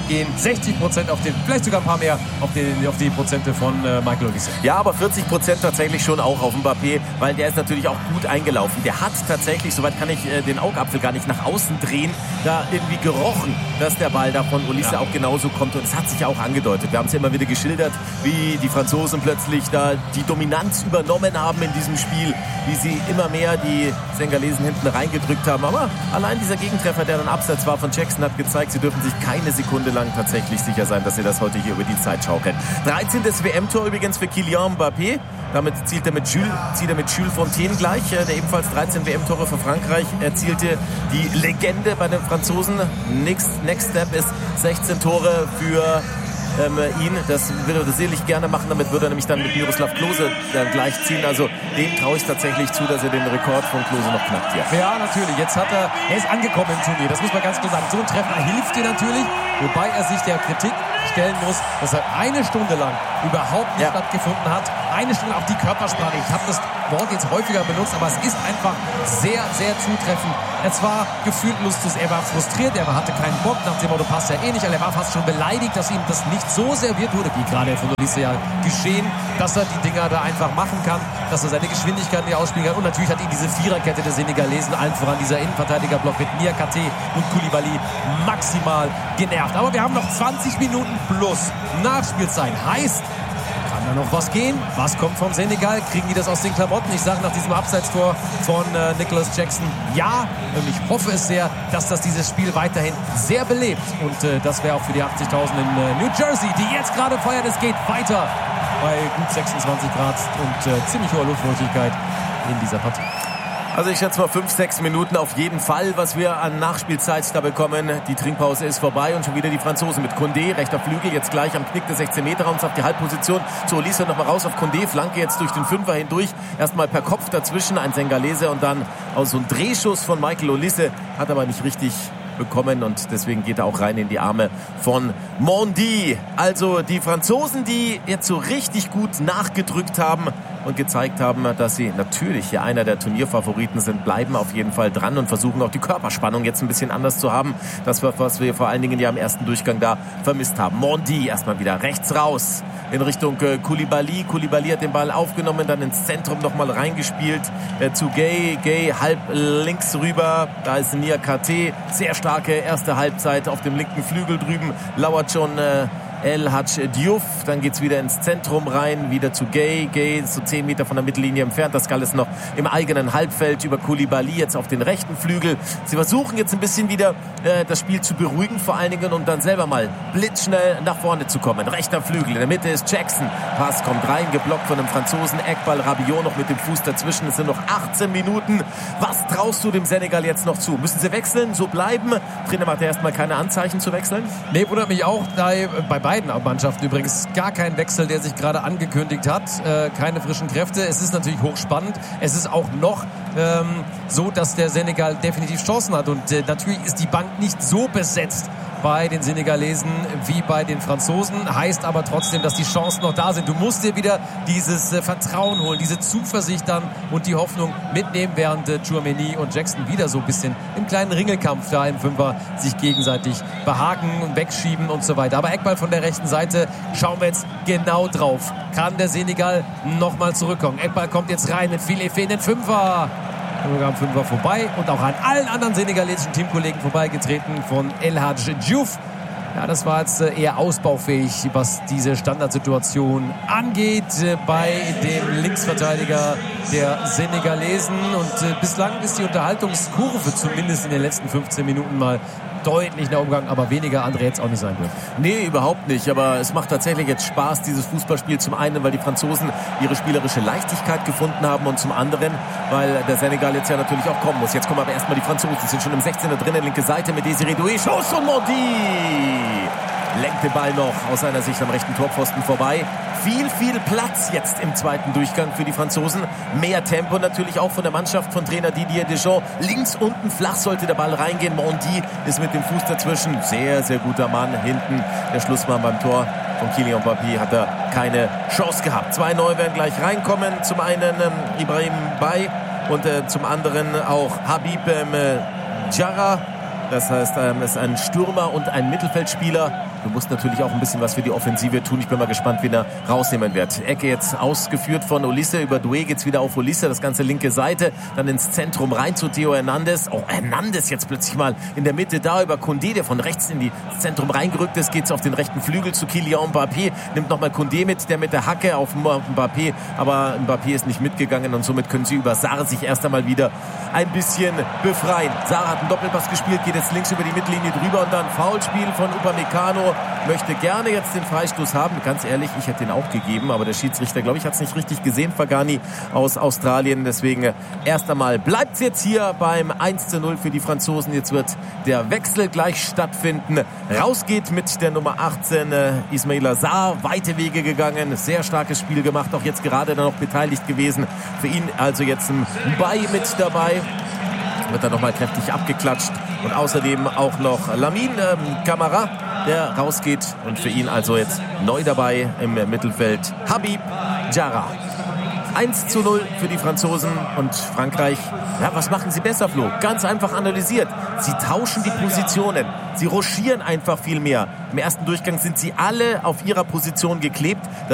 gehen. sechzig Prozent auf den, vielleicht sogar ein paar mehr auf, den, auf die Prozente von äh, Michael Olise. Ja, aber vierzig Prozent tatsächlich schon auch auf Mbappé, weil der ist natürlich auch gut eingelaufen. Der hat tatsächlich, soweit kann ich äh, den Augapfel gar nicht nach außen drehen, da irgendwie gerochen, dass der Ball da von Olise ja. auch genauso kommt. Und es hat sich auch angedeutet. Wir haben es ja immer wieder geschildert, wie die Franzosen plötzlich da die Dominanz übernommen haben in diesem Spiel, wie sie immer mehr die Senegalesen hinten reingedrückt haben. Aber allein dieser Gegentreffer, der dann abseits war von Jackson, hat gezeigt, sie dürfen sich keine Sekunde lang tatsächlich sicher sein, dass sie das heute hier über die Zeit schaukeln. dreizehntes W M-Tor übrigens für Kylian Mbappé. Damit zielt er mit Jules, zieht er mit Jules Fontaine gleich, der ebenfalls dreizehn W M-Tore für Frankreich erzielte. Die Legende bei den Franzosen. Next, next Step ist sechzehn Tore für ähm, ihn. Das würde er sicherlich gerne machen. Damit würde er nämlich dann mit Miroslav Klose äh, gleichziehen. Also dem traue ich tatsächlich zu, dass er den Rekord von Klose noch knackt hier. Ja, natürlich. Jetzt hat er, er ist angekommen im Turnier. Das muss man ganz klar sagen. So ein Treffer hilft dir natürlich, wobei er sich der Kritik stellen muss, dass er eine Stunde lang überhaupt nicht ja. stattgefunden hat. Eine Stunde auf die Körpersprache. Ich habe das Wort jetzt häufiger benutzt, aber es ist einfach sehr, sehr zutreffend. Es war gefühlt lustlos. Er war frustriert, er hatte keinen Bock, nach dem Motto passt ja eh nicht. Er war fast schon beleidigt, dass ihm das nicht so serviert wurde, wie gerade von Olise ja geschehen, dass er die Dinger da einfach machen kann, dass er seine Geschwindigkeit nicht ausspielen kann. Und natürlich hat ihn diese Viererkette der Senegalesen, allen voran dieser Innenverteidigerblock mit Niakate und Koulibaly maximal genervt. Aber wir haben noch zwanzig Minuten plus Nachspielzeit. Heißt, kann da noch was gehen? Was kommt vom Senegal? Kriegen die das aus den Klamotten? Ich sage nach diesem Abseitstor von äh, Nicholas Jackson ja. Und ich hoffe es sehr, dass das dieses Spiel weiterhin sehr belebt. Und äh, das wäre auch für die achtzigtausend in äh, New Jersey, die jetzt gerade feiern. Es geht weiter bei gut sechsundzwanzig Grad und äh, ziemlich hoher Luftfeuchtigkeit in dieser Partie. Also ich schätze mal fünf, sechs Minuten auf jeden Fall, was wir an Nachspielzeit da bekommen. Die Trinkpause ist vorbei und schon wieder die Franzosen mit Koundé, rechter Flügel, jetzt gleich am Knick des sechzehn Meter Raums auf die Halbposition. Zu Olise nochmal raus auf Koundé, Flanke jetzt durch den Fünfer hindurch. Erstmal per Kopf dazwischen, ein Senegalese und dann aus so ein Drehschuss von Michael Olise, hat aber nicht richtig bekommen und deswegen geht er auch rein in die Arme von Mendy. Also die Franzosen, die jetzt so richtig gut nachgedrückt haben und gezeigt haben, dass sie natürlich hier einer der Turnierfavoriten sind, bleiben auf jeden Fall dran und versuchen auch die Körperspannung jetzt ein bisschen anders zu haben. Das, was wir vor allen Dingen ja im ersten Durchgang da vermisst haben. Mendy erstmal wieder rechts raus in Richtung äh, Koulibaly. Koulibaly hat den Ball aufgenommen, dann ins Zentrum nochmal reingespielt äh, zu Gay. Gay halb links rüber, da ist Niakate. Sehr starke erste Halbzeit auf dem linken Flügel drüben. Lauert schon äh, El Hadj Diouf, dann geht's wieder ins Zentrum rein, wieder zu Gay. Gay ist so zehn Meter von der Mittellinie entfernt. Das Gall ist noch im eigenen Halbfeld über Koulibaly jetzt auf den rechten Flügel. Sie versuchen jetzt ein bisschen wieder äh, das Spiel zu beruhigen, vor allen Dingen, um dann selber mal blitzschnell nach vorne zu kommen. Rechter Flügel, in der Mitte ist Jackson. Pass kommt rein, geblockt von einem Franzosen. Eckball, Rabiot noch mit dem Fuß dazwischen. Es sind noch achtzehn Minuten. Was traust du dem Senegal jetzt noch zu? Müssen sie wechseln, so bleiben? Trainer macht ja erstmal keine Anzeichen zu wechseln. Nee, wundert mich auch, da bei beiden Mannschaften übrigens gar kein Wechsel, der sich gerade angekündigt hat. Äh, keine frischen Kräfte. Es ist natürlich hochspannend. Es ist auch noch ähm, so, dass der Senegal definitiv Chancen hat. Und äh, natürlich ist die Bank nicht so besetzt bei den Senegalesen wie bei den Franzosen. Heißt aber trotzdem, dass die Chancen noch da sind. Du musst dir wieder dieses äh, Vertrauen holen, diese Zuversicht dann und die Hoffnung mitnehmen, während äh, Tchouaméni und Jackson wieder so ein bisschen im kleinen Ringelkampf da im Fünfer sich gegenseitig behaken, wegschieben und so weiter. Aber Eckball von der rechten Seite, schauen wir jetzt genau drauf. Kann der Senegal nochmal zurückkommen? Eckball kommt jetzt rein mit viel Effet in den Fünfer. Sogar am Fünfer vorbei und auch an allen anderen senegalesischen Teamkollegen vorbeigetreten von El Hadj Diouf. Ja, das war jetzt eher ausbaufähig, was diese Standardsituation angeht bei dem Linksverteidiger der Senegalesen. Und äh, bislang ist die Unterhaltungskurve zumindest in den letzten fünfzehn Minuten mal deutlich nach Umgang, aber weniger andere jetzt auch nicht sein dürfen. Nee, überhaupt nicht. Aber es macht tatsächlich jetzt Spaß, dieses Fußballspiel. Zum einen, weil die Franzosen ihre spielerische Leichtigkeit gefunden haben und zum anderen, weil der Senegal jetzt ja natürlich auch kommen muss. Jetzt kommen aber erstmal die Franzosen. Sind schon im sechzehner drinnen, linke Seite mit Désiré Doué. Schuss und Mendy! Lenkt den Ball noch aus seiner Sicht am rechten Torpfosten vorbei. Viel, viel Platz jetzt im zweiten Durchgang für die Franzosen. Mehr Tempo natürlich auch von der Mannschaft von Trainer Didier Deschamps. Links unten flach sollte der Ball reingehen. Mendy ist mit dem Fuß dazwischen. Sehr, sehr guter Mann. Hinten der Schlussmann beim Tor von Kylian Mbappé hat er keine Chance gehabt. Zwei neue werden gleich reinkommen. Zum einen ähm, Ibrahim Bay und äh, zum anderen auch Habib ähm, Diarra. Das heißt, ähm, es ist ein Stürmer und ein Mittelfeldspieler. du musst natürlich auch ein bisschen was für die Offensive tun. Ich bin mal gespannt, wen er rausnehmen wird. Ecke jetzt ausgeführt von Olise, über Doué geht's wieder auf Olise, das ganze linke Seite, dann ins Zentrum rein zu Theo Hernandez. Oh, Hernandez jetzt plötzlich mal in der Mitte da über Koundé, der von rechts in die Zentrum reingerückt ist, geht's auf den rechten Flügel zu Kylian Mbappé, nimmt nochmal Koundé mit, der mit der Hacke auf Mbappé, aber Mbappé ist nicht mitgegangen und somit können sie über Sarr sich erst einmal wieder ein bisschen befreien. Sarr hat einen Doppelpass gespielt, geht jetzt links über die Mittellinie drüber und dann Foulspiel von Upamecano, möchte gerne jetzt den Freistoß haben. Ganz ehrlich, ich hätte den auch gegeben, aber der Schiedsrichter, glaube ich, hat es nicht richtig gesehen, Fagani aus Australien. Deswegen erst einmal bleibt es jetzt hier beim eins zu null für die Franzosen. Jetzt wird der Wechsel gleich stattfinden. Rausgeht mit der Nummer achtzehn äh, Ismaila Sarr, weite Wege gegangen, sehr starkes Spiel gemacht, auch jetzt gerade dann noch beteiligt gewesen. Für ihn also jetzt ein Bay mit dabei. Wird dann nochmal kräftig abgeklatscht. Und außerdem auch noch Lamine ähm, Camara, der rausgeht. Und für ihn also jetzt neu dabei im Mittelfeld Habib Diarra. eins zu null für die Franzosen und Frankreich. Ja, was machen sie besser, Flo? Ganz einfach analysiert. Sie tauschen die Positionen. Sie rochieren einfach viel mehr. Im ersten Durchgang sind sie alle auf ihrer Position geklebt.